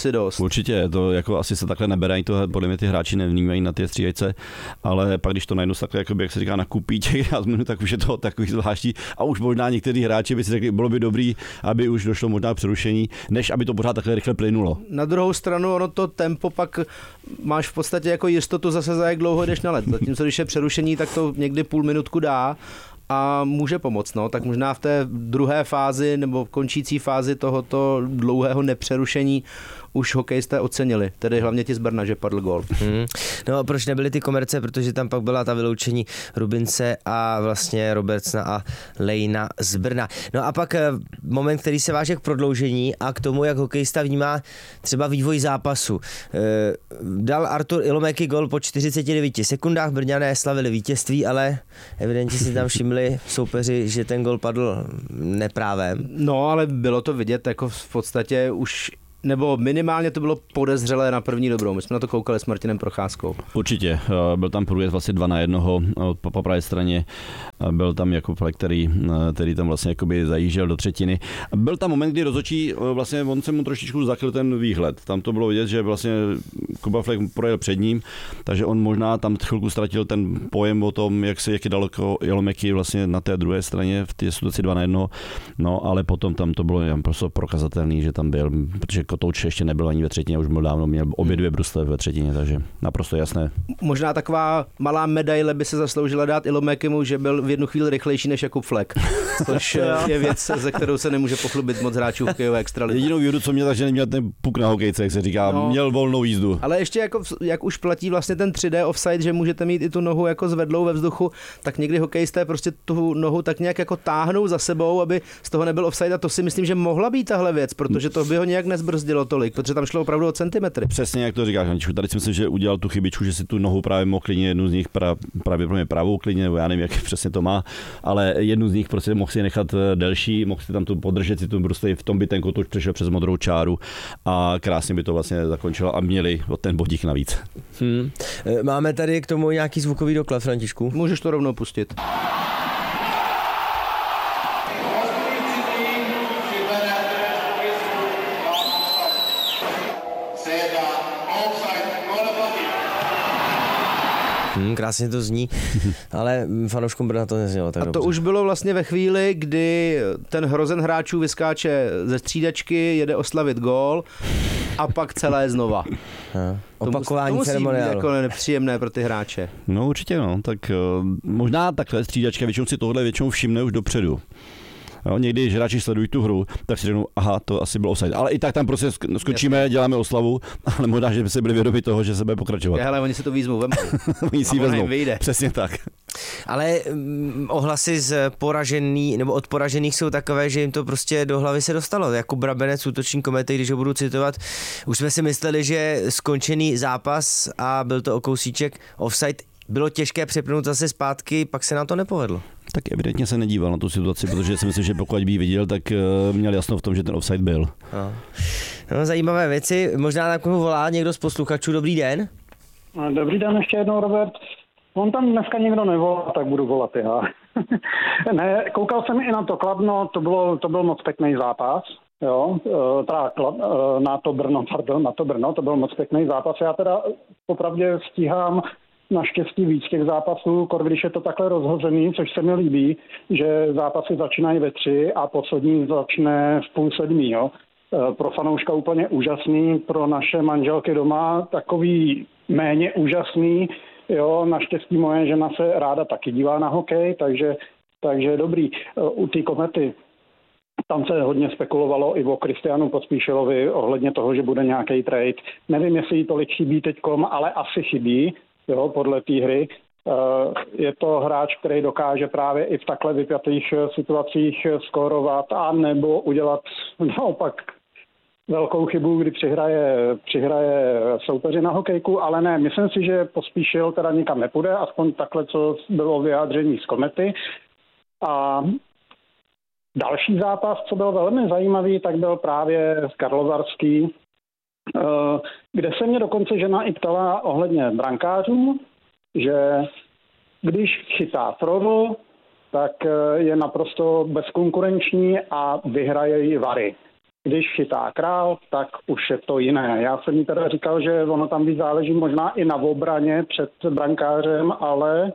Určitě, to jako asi se takhle neberají, to podle mě ty hráči nevnímají na ty střídačce, ale pak když to najednou takhle, jakoby, jak se říká, nakupí těch minut, tak už je to takový zvláštní a už možná někteří hráči by si řekli, bylo by dobrý, aby už došlo možná přerušení, než aby to pořád takhle rychle plynulo. Na druhou stranu ono to tempo pak máš v podstatě jako jistotu zase za jak dlouho jdeš na led. Zatímco když je přerušení, tak to někdy půl minutku dá a může pomoct. No. Tak možná v té druhé fázi nebo končící fázi tohoto dlouhého nepřerušení už hokejisté ocenili, tedy hlavně ti z Brna, že padl gól. Hmm. No a proč nebyly ty komerce, protože tam pak byla ta vyloučení Rubince a vlastně Robertsona a Lejna z Brna. No a pak moment, který se váže k prodloužení a k tomu, jak hokejista vnímá třeba vývoj zápasu. Dal Artur Ilomeky gól po čtyřiceti devíti sekundách, Brňané slavili vítězství, ale evidentně si tam všimli soupeři, že ten gól padl neprávem. No, ale bylo to vidět jako v podstatě už nebo minimálně to bylo podezřelé na první dobrou. My jsme na to koukali s Martinem Procházkou. Určitě. Byl tam průjezd vlastně dva na jednoho po, po pravé straně. Byl tam jako Flek, který, který tam vlastně jakoby zajížděl do třetiny. Byl tam moment, kdy rozhodčí, vlastně on se mu trošičku zakryl ten výhled. Tam to bylo vidět, že vlastně Kuba Flek projel před ním, takže on možná tam chvilku ztratil ten pojem o tom, jak se jak je daleko Ilomeky vlastně na té druhé straně v té situaci dva na jednoho. No, ale potom tam to bylo prostě prokazatelný, že tam byl, protože Kotouč ještě nebyl ani ve třetině, už byl dávno, měl obě dvě brusle ve třetině, takže naprosto jasné. Možná taková malá medaile by se zasloužila dát Ilomekymu, že byl v jednu chvíli rychlejší než Jakub Flek, což je věc, ze kterou se nemůže pochlubit moc hráčů hokejové extraligy. Jedinou výhodu, co měl, takže neměl ten puk na hokejce, jak se říká, no, měl volnou jízdu. Ale ještě jako, jak už platí vlastně ten tři dé offside, že můžete mít i tu nohu jako zvedlou ve vzduchu, tak někdy hokejisté prostě tu nohu tak nějak jako táhnou za sebou, aby z toho nebyl offside, a to si myslím, že mohla být tahle věc, protože to by ho nějak nezbrzdilo tolik, protože tam šlo opravdu o centimetry. Přesně jak to říkáš, Aničku. Tady si myslím, že udělal tu chybičku, že si tu nohu právě mohl klidně, jednu z nich pra, právě pro mě pravou klidně, nebo já nevím, jak přesně to má, ale jednu z nich prostě mohl si nechat delší, mohl si tam tu podržet si tu brusli, v tom by ten Kotouč přešel přes modrou čáru a krásně by to vlastně zakončilo a měli ten bodík navíc. Hmm. Máme tady k tomu nějaký zvukový doklad, Františku? Můžeš to rovnou pustit. Hmm, krásně to zní, ale fanouškům Brna to neznělo tak A to dobře. už bylo vlastně ve chvíli, kdy ten hrozen hráčů vyskáče ze střídačky, jede oslavit gól a pak celé znova. Ha. Opakování to musí, to musí ceremoniálu. být jako nepříjemné pro ty hráče. No určitě, no, tak uh, možná takhle střídačka, většinou si tohle většinou všimne už dopředu. Jo, někdy, když hráči sledují tu hru, tak si řeknou, aha, to asi bylo offside. Ale i tak tam prostě skočíme, děláme oslavu, ale možná, že by se byli vědomi toho, že se bude pokračovat. Hele, oni si to výzvou vemou. Oni si vezmou. Vyjde. Přesně tak. Ale um, ohlasy z poražený, nebo od poražených jsou takové, že jim to prostě do hlavy se dostalo. Jakub Brabenec, útočník Komety, když ho budu citovat, už jsme si mysleli, že skončený zápas a byl to o kousíček offside. Bylo těžké přepnout zase zpátky, pak se nám to nepovedlo. Tak evidentně se nedíval na tu situaci, protože si myslím, že pokud by ji viděl, tak uh, měl jasno v tom, že ten offside byl. No. No, zajímavé věci. Možná na koho volá někdo z posluchačů. Dobrý den. Dobrý den ještě jednou, Robert. On tam dneska nikdo nevolá, tak budu volat já. Ne, koukal jsem i na to Kladno, to, bylo, to byl moc pěkný zápas. Jo, teda na to Brno, pardon, na to Brno, to byl moc pěkný zápas. Já teda popravdě stíhám naštěstí víc těch zápasů, kor když je to takhle rozhozený, což se mi líbí, že zápasy začínají ve tři a poslední začne v půl sedmí. Jo. Pro fanouška úplně úžasný, pro naše manželky doma takový méně úžasný. Jo, naštěstí moje žena se ráda taky dívá na hokej, takže, takže dobrý. U té Komety tam se hodně spekulovalo i o Kristianu Pospíšilovi ohledně toho, že bude nějaký trade. Nevím, jestli jí tolik chybí teďkom, ale asi chybí. Jo, podle té hry. Je to hráč, který dokáže právě i v takhle vypjatých situacích skórovat a nebo udělat naopak velkou chybu, kdy přihraje, přihraje soupeři na hokejku, ale ne, myslím si, že Pospíšil teda nikam nepůjde, aspoň takhle, co bylo vyjádření z Komety. A další zápas, co byl velmi zajímavý, tak byl právě Karlovarský, kde se mě dokonce žena i ptala ohledně brankářů, že když chytá Frodo, tak je naprosto bezkonkurenční a vyhraje ji Vary. když chytá Král, tak už je to jiné. Já jsem mi teda říkal, že ono tam víc záleží možná i na obraně před brankářem, ale,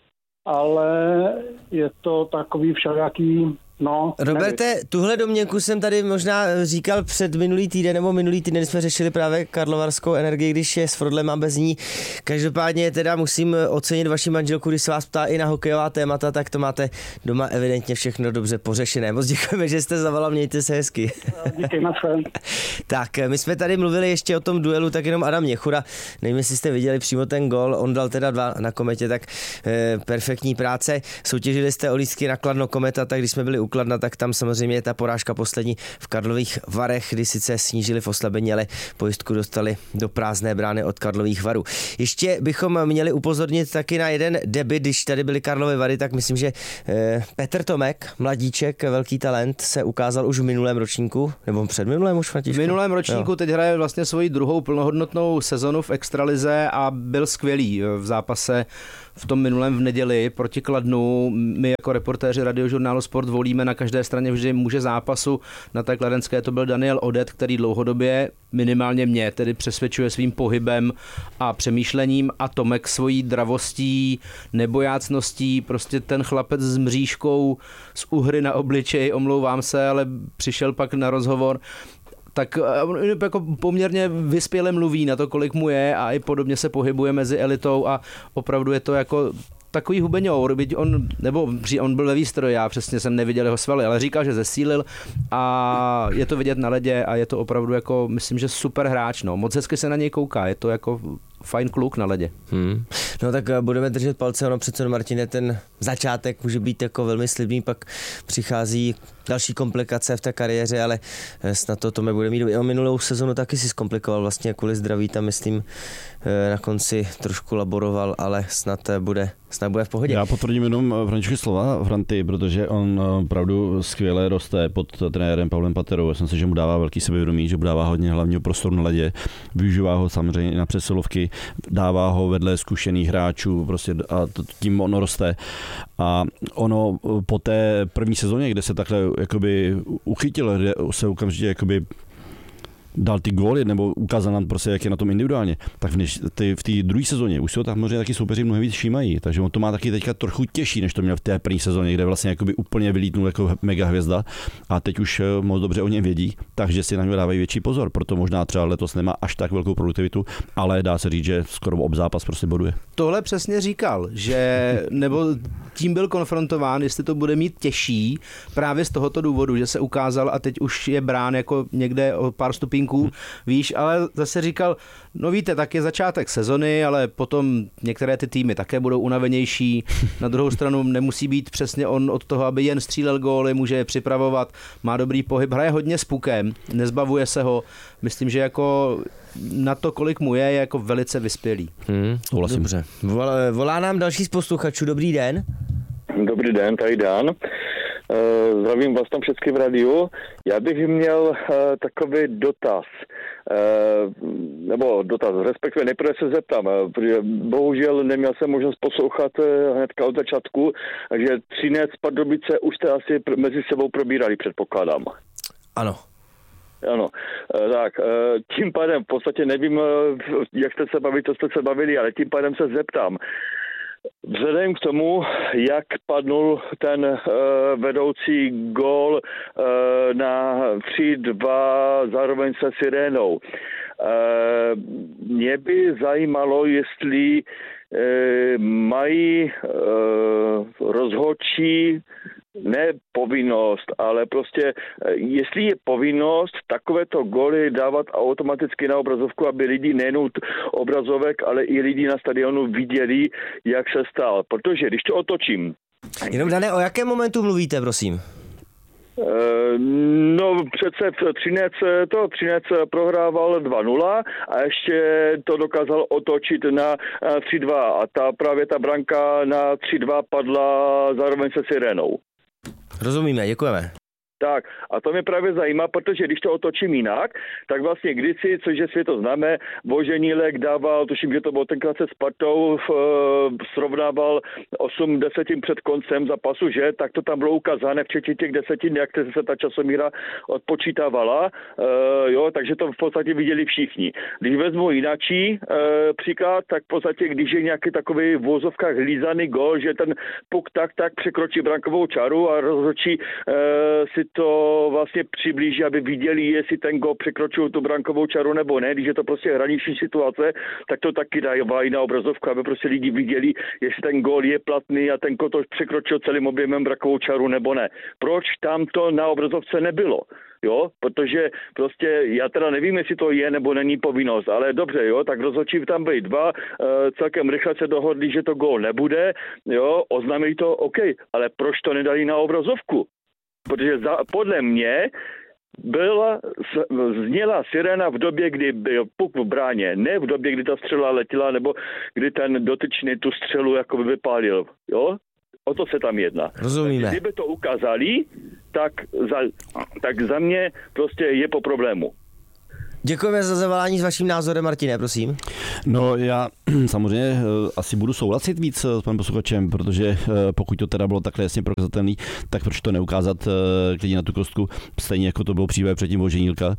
ale je to takový všelijaký. No, Roberte, nevím. Tuhle domněnku jsem tady možná říkal před minulý týden, nebo minulý týden jsme řešili právě karlovarskou energii, když je s Frodlem a bez ní. Každopádně teda musím ocenit vaši manželku, když se vás ptá i na hokejová témata, tak to máte doma evidentně všechno dobře pořešené. Moc děkujeme, že jste zavolal, mějte se hezky. Díky, nashledanou. Tak, my jsme tady mluvili ještě o tom duelu, tak jenom Adam Měchura, nevím, jestli jste viděli přímo ten gol, on dal teda dva na Kometě, tak eh, perfektní práce. Soutěžili jste o lístky na Kladno Kometa, tak když jsme byli u Kladna, tak tam samozřejmě je ta porážka poslední v Karlových Varech, kdy sice snížili v oslabení, ale pojistku dostali do prázdné brány od Karlových Varů. Ještě bychom měli upozornit taky na jeden debut, když tady byly Karlovy Vary, tak myslím, že eh, Petr Tomek, mladíček, velký talent, se ukázal už v minulém ročníku, nebo předminulém už, Františku? V minulém ročníku jo. Teď hraje vlastně svoji druhou plnohodnotnou sezonu v extralize a byl skvělý v zápase v tom minulém v neděli proti Kladnu. My jako reportéři Radiožurnálu Sport volíme na každé straně vždy muže zápasu. Na té kladenské to byl Daniel Odet, který dlouhodobě minimálně mě tedy přesvědčuje svým pohybem a přemýšlením, a Tomek svojí dravostí, nebojácností, prostě ten chlapec s mřížkou, z uhry na obličeji, omlouvám se, ale přišel pak na rozhovor, tak jako poměrně vyspěle mluví na to, kolik mu je, a i podobně se pohybuje mezi elitou a opravdu je to jako takový hubeňour, byť on, nebo on byl ve výstroji, já přesně jsem neviděl jeho svaly, ale říkal, že zesílil a je to vidět na ledě a je to opravdu jako, myslím, že super hráč, no. Moc hezky se na něj kouká, je to jako fajn kluk na ledě. Hmm. No tak budeme držet palce, ono přece, Martine, ten začátek může být jako velmi slibný, pak přichází další komplikace v té kariéře, ale snad to Tome bude mít. O minulou sezonu taky si zkomplikoval vlastně kvůli zdraví, tam myslím na konci trošku laboroval, ale snad bude, snad bude v pohodě. Já potvrdím jenom Františky slova Franty, protože on opravdu skvěle roste pod trenérem Pavlem Paterou. Já jsem si, že mu dává velký sebevědomí, že mu dává hodně hlavního prostoru na ledě, využívá ho samozřejmě na přesilovky, dává ho vedle zkušených hráčů, prostě a tím ono roste. A ono po té první sezóně, kde se takhle jakoby uchytil, kde se okamžitě jakoby dal ty góly, nebo ukázal nám prostě, jak je na tom individuálně, tak v té druhé sezóně už se ho tam možná taky soupeři mnohem víc všímají, takže on to má taky teďka trochu těžší, než to měl v té první sezóně, kde vlastně jakoby úplně vylítnul jako mega hvězda, a teď už moc dobře o něm vědí, takže si na něj dávají větší pozor, proto možná třeba letos nemá až tak velkou produktivitu, ale dá se říct, že skoro ob zápas prostě boduje. Tohle přesně říkal, že nebo tím byl konfrontován, jestli to bude mít těžší právě z tohoto důvodu, že se ukázal a teď už je brán jako někde o pár stupínků, víš, ale zase říkal, no víte, tak je začátek sezony, ale potom některé ty týmy také budou unavenější. Na druhou stranu nemusí být přesně on od toho, aby jen střílel góly, může je připravovat, má dobrý pohyb, hraje hodně s pukem, nezbavuje se ho. Myslím, že jako na to, kolik mu je, je jako velice vyspělý. Hmm, dobře. Volá, volá nám další z posluchačů. Dobrý den. Dobrý den, tady Dan. Uh, zdravím vás tam všechny v radiu. Já bych měl uh, takový dotaz, uh, nebo dotaz, respektive nejprve se zeptám, uh, protože bohužel neměl jsem možnost poslouchat uh, hnedka od začátku, takže Třinec, Pardubice už jste asi pr- mezi sebou probírali, předpokládám. Ano. Ano, tak tím pádem v podstatě nevím, jak jste se bavili, to jste se bavili, ale tím pádem se zeptám. Vzhledem k tomu, jak padnul ten uh, vedoucí gól uh, na tři dva zároveň se Sirénou, uh, mě by zajímalo, jestli uh, mají uh, rozhodčí ne povinnost, ale prostě jestli je povinnost takovéto góly dávat automaticky na obrazovku, aby lidi nejenom obrazovek, ale i lidi na stadionu viděli, jak se stal. Protože když to otočím. Jenom, Dane, o jakém momentu mluvíte, prosím? No přece Třinec, to Třinec prohrával dva nula a ještě to dokázal otočit na tři dva a ta právě ta branka na tři dva padla zároveň se Sirénou. Rozumíme, děkujeme. Tak a to mě právě zajímá, protože když to otočím jinak, tak vlastně kdysi, což je světo známé, Voženílek dával, tuším, že to bylo tenkrát se Spartou, v, srovnával osm desetin před koncem zápasu, že, tak to tam bylo ukázané, včetně těch desetin, jak se ta časomíra odpočítávala, e, jo, takže to v podstatě viděli všichni. Když vezmu jináčí e, příklad, tak v podstatě, když je nějaký takový v vozovkách lízaný gol, že ten puk tak tak překročí brankovou čáru a rozhodčí e, si to vlastně přiblíží, aby viděli, jestli ten gol překročil tu brankovou čaru nebo ne. Když je to prostě hraniční situace, tak to taky dají na obrazovku, aby prostě lidi viděli, jestli ten gol je platný a ten kotoč překročil celým objemem brankovou čaru nebo ne. Proč tam to na obrazovce nebylo? Jo, protože prostě já teda nevím, jestli to je nebo není povinnost, ale dobře, jo, tak rozhodčí tam byli dva, e, celkem rychle se dohodli, že to gól nebude, jo, oznámili to, OK, ale proč to nedali na obrazovku? Protože za, podle mě byla, zněla sirena v době, kdy byl puk v bráně, ne v době, kdy ta střela letěla, nebo kdy ten dotyčný tu střelu jakoby vypálil, jo? O to se tam jedná. Rozumíme. Kdyby to ukázali, tak za, tak za mě prostě je po problému. Děkujeme za zavolání s vaším názorem, Martine, prosím. No já samozřejmě asi budu souhlasit víc s panem posluchačem, protože pokud to teda bylo takhle jasně prokazatelný, tak proč to neukázat klidně na tu kostku, stejně jako to bylo přívé předtím Voženílka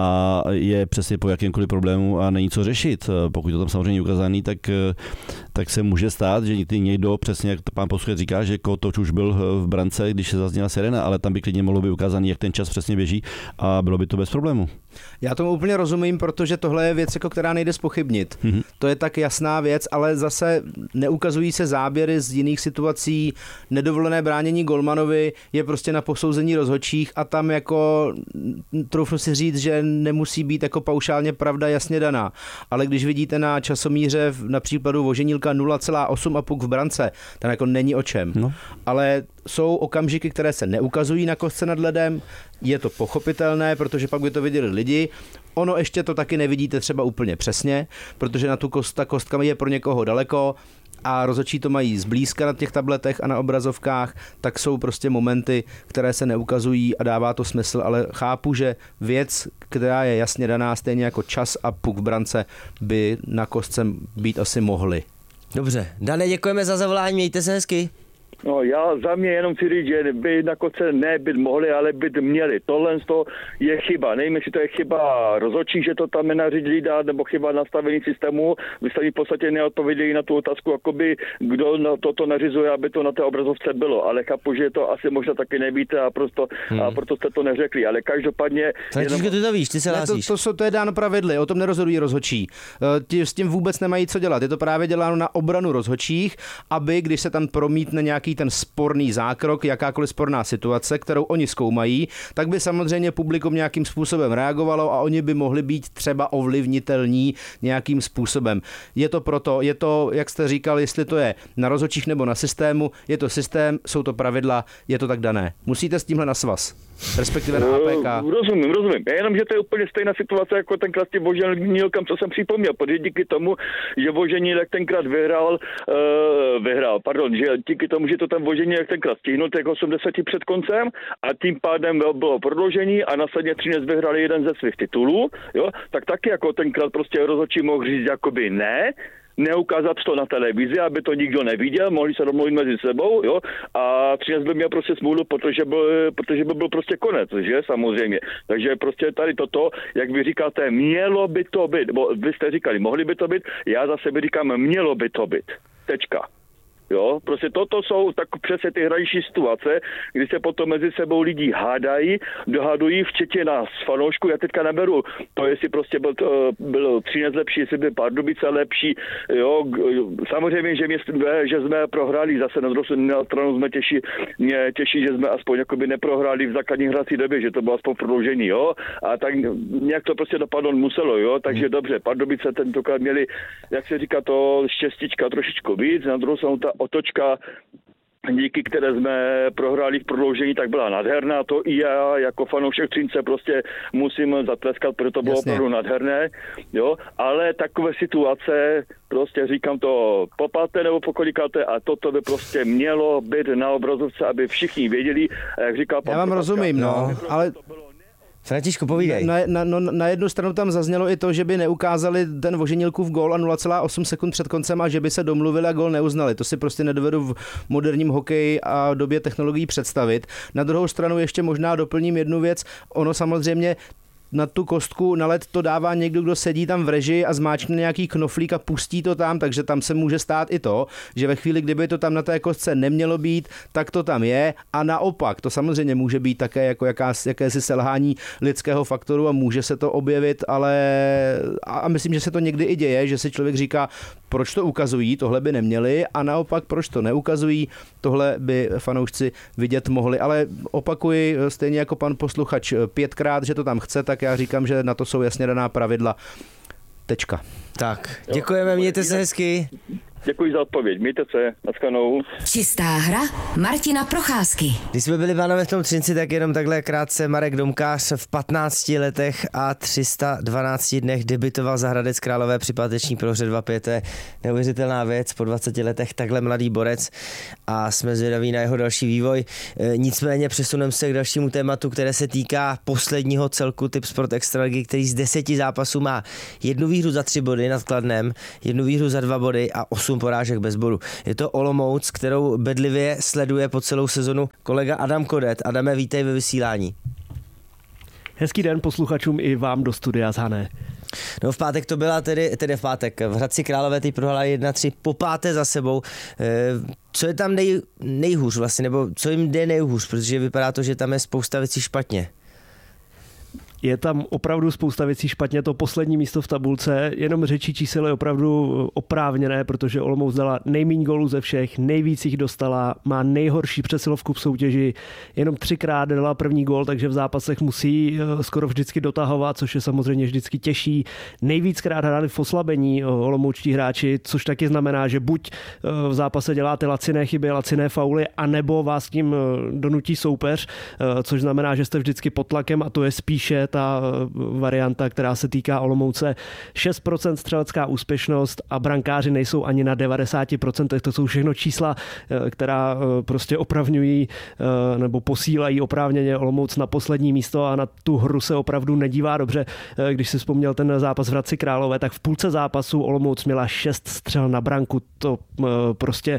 a je přesně po jakémkoliv problému a není co řešit. Pokud to tam samozřejmě ukázaný, tak, tak se může stát, že někdo, přesně jak pán posluchač říká, že Kotoč už byl v brance, když se zazněla sirena, ale tam by klidně mohlo být ukázaný, jak ten čas přesně běží a bylo by to bez problému. Já tomu úplně rozumím, protože tohle je věc, jako která nejde zpochybnit. Mm-hmm. To je tak jasná věc, ale zase neukazují se záběry z jiných situací. Nedovolené bránění golmanovi je prostě na posouzení rozhodčích a tam jako troufnu si říct, že nemusí být jako paušálně pravda jasně daná. Ale když vidíte na časomíře na příkladu Voženílka nula celá osm a puk v brance, tam jako není o čem. No. Ale jsou okamžiky, které se neukazují na kostce nad ledem, je to pochopitelné, protože pak by to viděli lidi. Ono ještě to taky nevidíte třeba úplně přesně, protože na tu kost, ta kostka je pro někoho daleko a rozhodčí to mají zblízka na těch tabletech a na obrazovkách, tak jsou prostě momenty, které se neukazují a dává to smysl, ale chápu, že věc, která je jasně daná, stejně jako čas a puk v brance, by na kostce být asi mohly. Dobře, Dane, děkujeme za zavolání, mějte se hezky. No já za mě jenom chci říct, že by na koce ne být mohli, ale být měli. Tohle je chyba. Nevím, jestli to je chyba rozhodčí, že to tam nenařídili dát, nebo chyba nastavení systému. Vy jste v podstatě neodpověděli na tu otázku, jakoby, kdo na toto nařizuje, aby to na té obrazovce bylo. Ale chápu, že to asi možná taky nevíte a, prosto, hmm. a proto jste to neřekli. Ale každopádně... Františko, ty to víš, ty se hlásíš. To, to, to je dáno pravidly, o tom nerozhodují rozhodčí. Ti s tím vůbec nemají co dělat. Je to právě děláno na obranu rozhodčích, aby když se tam promítne nějaký ten sporný zákrok, jakákoliv sporná situace, kterou oni zkoumají, tak by samozřejmě publikum nějakým způsobem reagovalo a oni by mohli být třeba ovlivnitelní nějakým způsobem. Je to proto, je to, jak jste říkal, jestli to je na rozhodčích nebo na systému, je to systém, jsou to pravidla, je to tak dané. Musíte s tímhle na svaz, respektive na A P K. Rozumím, rozumím. Jenom, že to je úplně stejná situace jako tenkrát s tím Voženílkem, co jsem připomněl, protože díky tomu, že Voženílek tenkrát vyhrál, uh, vyhrál, pardon, že díky tomu, že to ten Voženílek tenkrát stihnul těch osmdesát před koncem a tím pádem bylo prodloužení a následně Třinec vyhrali jeden ze svých titulů, jo, tak taky jako tenkrát prostě rozhodčí mohl říct jakoby ne, neukázat to na televizi, aby to nikdo neviděl, mohli se domluvit mezi sebou, jo, a Třinec by měl prostě smůlu, protože byl, protože by byl prostě konec, že, samozřejmě. Takže prostě tady toto, jak vy říkáte, mělo by to být, bo vy jste říkali, mohli by to být, já za sebe říkám, mělo by to být. Tečka. Jo, prostě toto jsou tak přesně ty hraniční situace, kdy se potom mezi sebou lidi hádají, dohadují, včetně nás fanoušků. Já teďka neberu to, jestli prostě byl, byl Třinec lepší, jestli byl Pardubice lepší. Jo, samozřejmě, že, mě, že jsme prohráli, zase na druhou stranu jsme těší, mě těší, že jsme aspoň jakoby neprohráli v základní hrací době, že to bylo aspoň prodloužení, jo. A tak nějak to prostě dopadnout muselo, jo. Takže dobře, Pardubice tentokrát měli, jak se říká, to štěstíčka trošičku víc, na druhou stranu ta otočka díky které jsme prohráli v prodloužení, tak byla nádherná. To i já jako fanoušek Třince prostě musím zatleskat, protože to bylo Jasně. opravdu nádherné. Jo? Ale takové situace, prostě říkám to po páté nebo po kolikáté a toto by prostě mělo být na obrazovce, aby všichni věděli, jak říkal pan Já vám Procházka, rozumím, no, ale Františku, povídej. Na, na, no, na jednu stranu tam zaznělo i to, že by neukázali ten Voženilkův gól a nula celá osm sekund před koncem a že by se domluvili a gól neuznali. To si prostě nedovedu v moderním hokeji a době technologií představit. Na druhou stranu ještě možná doplním jednu věc. Ono samozřejmě na tu kostku na led to dává někdo, kdo sedí tam v režii a zmáčkne nějaký knoflík a pustí to tam, takže tam se může stát i to, že ve chvíli, kdyby to tam na té kostce nemělo být, tak to tam je a naopak, to samozřejmě může být také jako jakás, jakési selhání lidského faktoru a může se to objevit, ale a myslím, že se to někdy i děje, že si člověk říká, proč to ukazují, tohle by neměli a naopak, proč to neukazují, tohle by fanoušci vidět mohli, ale opakuji, stejně jako pan posluchač pětkrát, že to tam chce, tak já říkám, že na to jsou jasně daná pravidla. Tečka. Tak, děkujeme, mějte se hezky. Děkuji za odpověď, mějte se, naschledanou. Čistá hra Martina Procházky. Když jsme byli pánové v tom Třinci, tak jenom takhle krátce Marek Domkář v patnácti letech a tři sta dvanácti dnech debitoval za Hradec Králové při páteční prohře dva pět. To je neuvěřitelná věc, po dvaceti letech takhle mladý borec a jsme zvědaví na jeho další vývoj. E, nicméně přesuneme se k dalšímu tématu, které se týká posledního celku Tipsport Extraligy, který z deseti zápasů má jednu výhru za tři body nad Kladnem, jednu výhru za dva body a osm porážek bez bodu. Je to Olomouc, kterou bedlivě sleduje po celou sezonu kolega Adam Kodet. Adame, vítej ve vysílání. Hezký den posluchačům i vám do studia z Hané. No v pátek to byla tedy, tedy v pátek. V Hradci Králové teď prohrála jedna tři po páté za sebou. Co je tam nej, nejhůř vlastně, nebo co jim jde nejhůř, protože vypadá to, že tam je spousta věcí špatně. Je tam opravdu spousta věcí špatně, to poslední místo v tabulce, jenom řečí čísel je opravdu oprávněné, protože Olomouc dala nejméně gólů ze všech, nejvíc jich dostala, má nejhorší přesilovku v soutěži, jenom třikrát dala první gól, takže v zápasech musí skoro vždycky dotahovat, což je samozřejmě vždycky těžší. Nejvíckrát hráli v oslabení olomoučtí hráči, což taky znamená, že buď v zápase děláte laciné chyby, laciné fauly, anebo vás tím donutí soupeř, což znamená, že jste vždycky pod tlakem a to je spíše ta varianta, která se týká Olomouce. šest procent střelecká úspěšnost a brankáři nejsou ani na devadesát procent. To jsou všechno čísla, která prostě opravňují nebo posílají oprávněně Olomouc na poslední místo a na tu hru se opravdu nedívá dobře. Když si vzpomněl ten zápas v Hradci Králové, tak v půlce zápasu Olomouc měla šest střel na branku. To prostě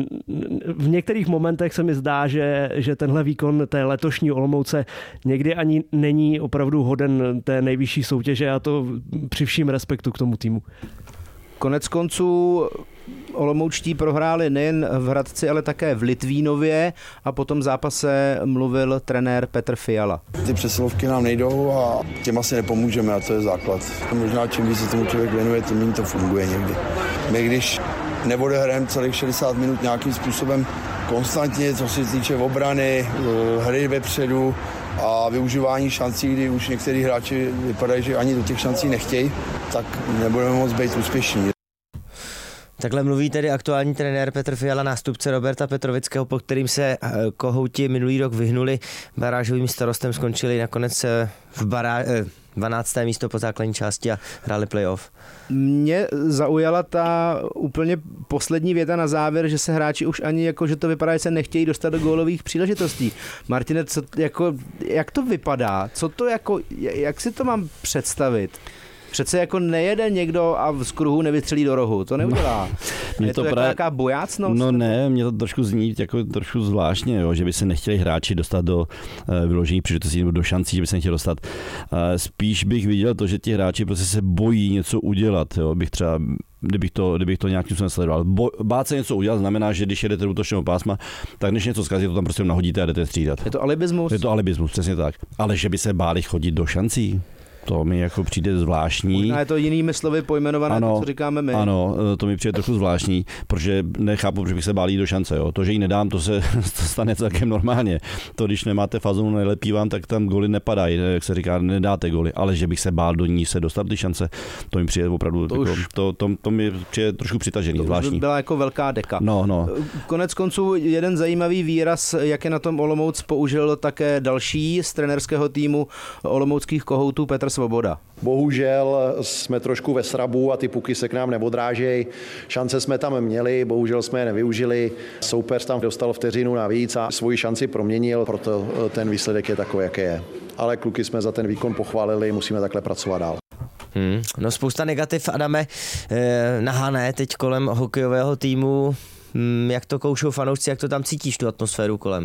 v některých momentech se mi zdá, že, že tenhle výkon té letošní Olomouce někdy ani není opravdu hoden té nejvyšší soutěže a to při vším respektu k tomu týmu. Konec konců olomoučtí prohráli nejen v Hradci, ale také v Litvínově a po tom zápase mluvil trenér Petr Fiala. Ty přesilovky nám nejdou a těm asi nepomůžeme a to je základ. Možná čím víc se tomu člověk věnuje, tím méně to funguje někdy. My když neodehrajeme celých šedesát minut nějakým způsobem konstantně, co se týče obrany, hry vepředu a využívání šancí, kdy už některý hráči vypadají, že ani do těch šancí nechtějí, tak nebudeme moc být úspěšní. Takhle mluví tedy aktuální trenér Petr Fiala, nástupce Roberta Petrovického, po kterým se Kohouti minulý rok vyhnuli barážovým starostem, skončili nakonec v bará... dvanácté místo po základní části a hráli playoff. Mě zaujala ta úplně poslední věta na závěr, že se hráči už ani jako, že to vypadá, že se nechtějí dostat do gólových příležitostí. Martine, co, jako, jak to vypadá? Co to jako, jak si to mám představit? Přece jako nejede někdo a z kruhu nevystřelí do rohu. To neudělá. No, je to, to jako nějaká bojácnost? No ne, mě to trošku zní jako trošku zvláštně, jo, že by se nechtěli hráči dostat do uh, vyložení příležitostí nebo do šancí, že by se nechtěli dostat. Uh, spíš bych viděl to, že ti hráči prostě se bojí něco udělat. Jo, bych třeba Kdybych to, kdybych to nějakým způsobem sledoval. Bo, bát se něco udělat znamená, že když jedete do útočného pásma, tak když něco zkazí, to tam prostě nahodíte a jdete střídat. Je to alibismus? Je to alibismus, přesně tak. Ale že by se báli chodit do šancí. To mi jako přijde zvláštní. Možná je to jinými slovy pojmenované, ano, to, co říkáme my. Ano, to mi přijde trochu zvláštní, protože nechápu, že bych se bál jít do šance. Jo. To, že ji nedám, to se to stane celkem normálně. To, když nemáte fazonu, nelepí vám, tak tam goly nepadají, jak se říká, nedáte goly. Ale že bych se bál do ní se dostat ty šance, to mi přijde opravdu, to, jako, to, to, to mi přijde trošku přitažený, to zvláštní. To byla jako velká deka. No, no. Konec konců jeden zajímavý výraz, jak je na tom Olomouc, použil také další z trenérského týmu olomouckých kohoutů Petr Svoboda. Bohužel jsme trošku ve srabu a ty puky se k nám neodrážejí. Šance jsme tam měli, bohužel jsme je nevyužili. Soupeř tam dostal vteřinu navíc a svoji šanci proměnil, proto ten výsledek je takový, jaký je. Ale kluky jsme za ten výkon pochválili, musíme takhle pracovat dál. Hmm, no spousta negativ, Adame, eh, nahané teď kolem hokejového týmu. Hmm, jak to koušou fanoušci, jak to tam cítíš, tu atmosféru kolem?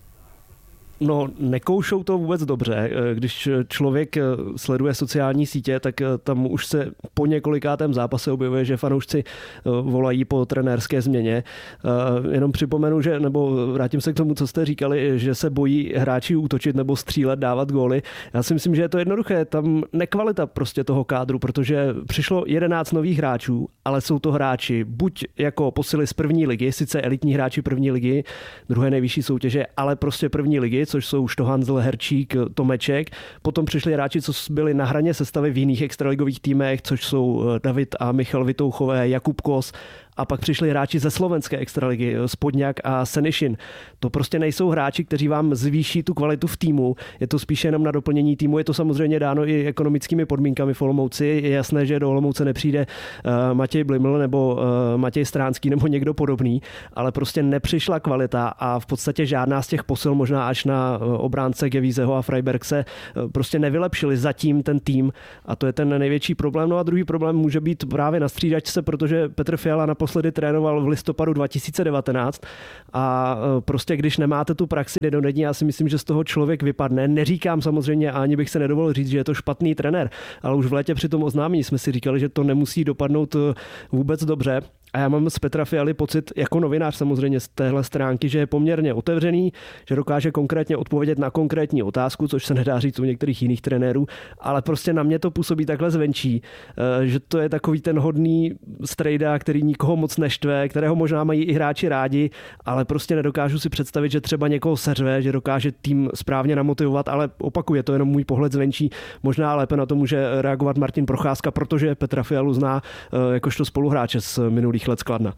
No, nekoušou to vůbec dobře. Když člověk sleduje sociální sítě, tak tam už se po několikátém zápase objevuje, že fanoušci volají po trenérské změně. Jenom připomenu, že, nebo vrátím se k tomu, co jste říkali, že se bojí hráči útočit nebo střílet, dávat góly. Já si myslím, že je to jednoduché. Tam nekvalita prostě toho kádru, protože přišlo jedenáct nových hráčů, ale jsou to hráči buď jako posily z první ligy, sice elitní hráči první ligy, druhé nejvyšší soutěže, ale prostě první ligy, což jsou Štohanzl, Herčík, Tomeček. Potom přišli hráči, co byli na hraně sestavy v jiných extraligových týmech, což jsou David a Michal Vitouchové, Jakub Kos. A pak přišli hráči ze slovenské extraligy, Spodňák a Senišin. To prostě nejsou hráči, kteří vám zvýší tu kvalitu v týmu. Je to spíše jenom na doplnění týmu. Je to samozřejmě dáno i ekonomickými podmínkami v Olomouci. Je jasné, že do Olomouce nepřijde uh, Matěj Bliml nebo uh, Matěj Stránský nebo někdo podobný, ale prostě nepřišla kvalita a v podstatě žádná z těch posil, možná až na uh, obránce Gevízeho a Freiberg se uh, prostě nevylepšili zatím ten tým a to je ten největší problém. No a druhý problém může být právě na střídačce, protože Petr Fiala naposledy trénoval v listopadu dva tisíce devatenáct a prostě když nemáte tu praxi denodenní, já si myslím, že z toho člověk vypadne. Neříkám samozřejmě, ani bych se nedovolil říct, že je to špatný trenér, ale už v létě při tom oznámení jsme si říkali, že to nemusí dopadnout vůbec dobře. A já mám z Petra Fialy pocit, jako novinář samozřejmě z téhle stránky, že je poměrně otevřený, že dokáže konkrétně odpovědět na konkrétní otázku, což se nedá říct u některých jiných trenérů, ale prostě na mě to působí takhle zvenčí, že to je takový ten hodný strejda, který nikoho moc neštve, kterého možná mají i hráči rádi, ale prostě nedokážu si představit, že třeba někoho seřve, že dokáže tým správně namotivovat, ale opakuje to jenom můj pohled zvenčí. Možná lépe na to může reagovat Martin Procházka, protože Petra Fialu zná jakožto spoluhráče z minulých let z Kladna.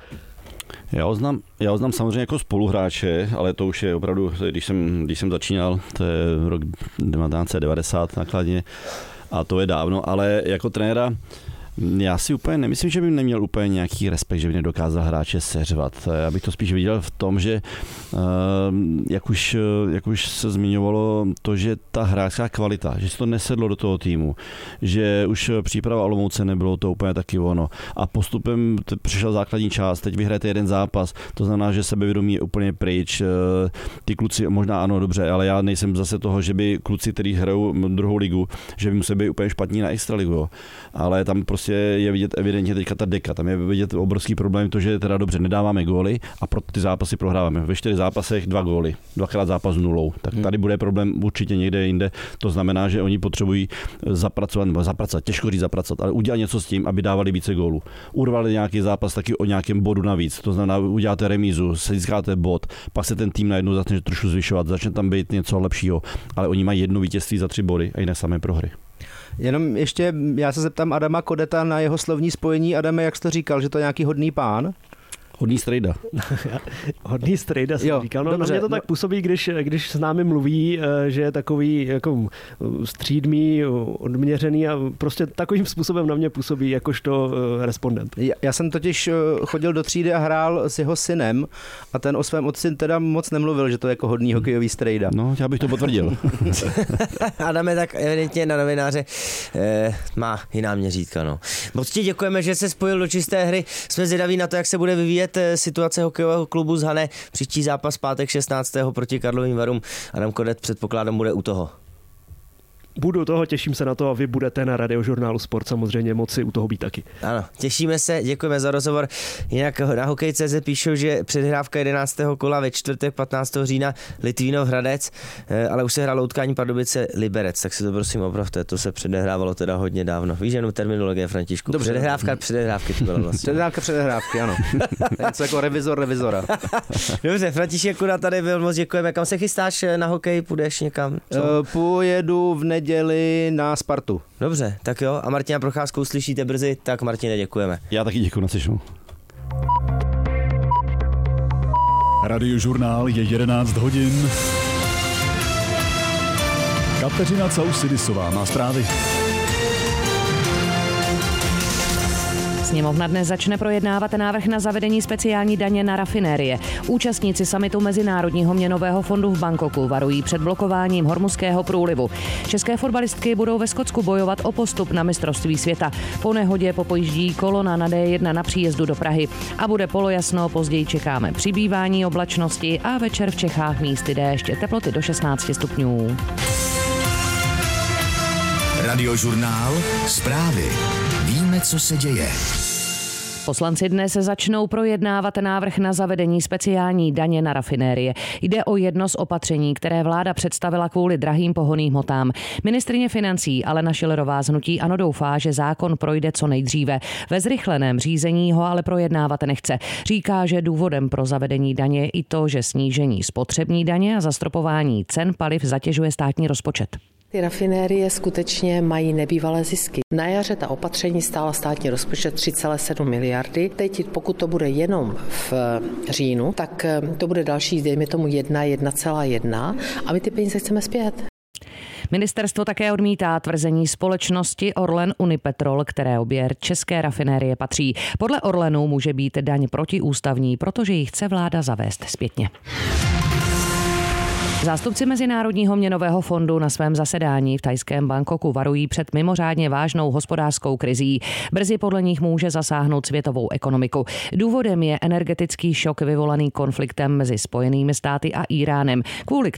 Já ho znám, já ho znám samozřejmě jako spoluhráče, ale to už je opravdu, když jsem, když jsem začínal, to je rok devatenáct set devadesát nakladně a to je dávno, ale jako trenéra já si úplně nemyslím, že by neměl úplně nějaký respekt, že by nedokázal hráče seřvat. Já bych to spíš viděl v tom, že jak už, jak už se zmiňovalo to, že ta hráčská kvalita, že se to nesedlo do toho týmu, že už příprava Olomouce nebylo to úplně taky ono. A postupem přišel základní část, teď vyhrajete jeden zápas, to znamená, že sebevědomí je úplně pryč. Ty kluci, možná ano, dobře, ale já nejsem zase toho, že by kluci, kteří hrajou druhou ligu, že by museli být úplně špatní na extraligu. Ale tam prostě je vidět evidentně teďka ta deka. Tam je vidět obrovský problém to, že teda dobře nedáváme góly a proto ty zápasy prohráváme. Ve čtyři zápasech dva góly, dvakrát zápas nulou. Tak tady bude problém určitě někde jinde. To znamená, že oni potřebují zapracovat, nebo zapracovat, těžko říct zapracovat, ale udělat něco s tím, aby dávali více gólů. Urvali nějaký zápas taky o nějakém bodu navíc. To znamená, uděláte remízu, získáte bod, pak se ten tým najednou začne trošku zvyšovat, začne tam být něco lepšího, ale oni mají jedno vítězství za tři body a jiné samé prohry. Jenom ještě, já se zeptám Adama Kodeta na jeho slovní spojení. Adame, jak jsi to říkal, že to je nějaký hodný pán? Hodný strejda. Hodný strejda jsem jo, říkal. No, dobře, na mě to tak působí, když, když s námi mluví, že je takový jako střídmý, odměřený a prostě takovým způsobem na mě působí jakožto respondent. Já, já jsem totiž chodil do třídy a hrál s jeho synem a ten o svém otci teda moc nemluvil, že to je jako hodný hokejový strejda. No, já bych to potvrdil. Adame, tak evidentně na novináře eh, má jiná měřítka. No. Moc ti děkujeme, že se spojil do čisté hry. Jsme zvědaví na to, jak se bude vyvíjet situace hokejového klubu z Hané. Příští zápas pátek šestnáctého proti Karlovým Varům. Adam Kodet předpokládám bude u toho. Budu toho, těším se na to a vy budete na Radiožurnálu Sport samozřejmě moci u toho být taky. Ano, těšíme se, děkujeme za rozhovor. Jinak na hokej tečka cé zet píšou, že předhrávka jedenáctého kola ve čtvrtek patnáctého října Litvínov Hradec, ale už se hrálo utkání Pardubice Liberec, tak si to prosím opravte, to se předehrávalo teda hodně dávno. Víš jenom terminologie, Františku? Dobře. Předehrávka předehrávky to bylo vlastně. Předehrávka předehrávky, ano. To je něco jako revizor revizora. Dobře, František Kuda tady byl, moc děkujeme. Kam se chystáš na hokej? Půjdeš někam? Co? Uh, pojedu v neděli na Spartu. Dobře, tak jo. A Martina Procházkou slyšíte brzy, tak Martine, děkujeme. Já taky děkuji, naslyšenou. Radiožurnál je jedenáct hodin. Kateřina Causidisová má zprávy. Sněmovna dnes začne projednávat návrh na zavedení speciální daně na rafinérie. Účastníci summitu Mezinárodního měnového fondu v Bangkoku varují před blokováním Hormuzského průlivu. České fotbalistky budou ve Skotsku bojovat o postup na mistrovství světa. Po nehodě popojíždí kolona na dé jedna na příjezdu do Prahy. A bude polojasno, později čekáme přibývání oblačnosti a večer v Čechách místy déšť, teploty do šestnáct stupňů. Radiožurnál, zprávy. Víme, co se děje. Poslanci dnes začnou projednávat návrh na zavedení speciální daně na rafinérie. Jde o jedno z opatření, které vláda představila kvůli drahým pohonným hmotám. Ministryně financí Alena Schillerová z hnutí ANO doufá, že zákon projde co nejdříve. Ve zrychleném řízení ho ale projednávat nechce. Říká, že důvodem pro zavedení daně je i to, že snížení spotřební daně a zastropování cen paliv zatěžuje státní rozpočet. Ty rafinérie skutečně mají nebývalé zisky. Na jaře ta opatření stála státní rozpočet tři celé sedm miliardy. Teď, pokud to bude jenom v říjnu, tak to bude další, dejme tomu jedna, jedna celá jedna a my ty peníze chceme zpět. Ministerstvo také odmítá tvrzení společnosti Orlen Unipetrol, které obě české rafinérie patří. Podle Orlenu může být daň protiústavní, protože ji chce vláda zavést zpětně. Zástupci Mezinárodního měnového fondu na svém zasedání v thajském Bangkoku varují před mimořádně vážnou hospodářskou krizí. Brzy podle nich může zasáhnout světovou ekonomiku. Důvodem je energetický šok vyvolaný konfliktem mezi Spojenými státy a Íránem, kvůli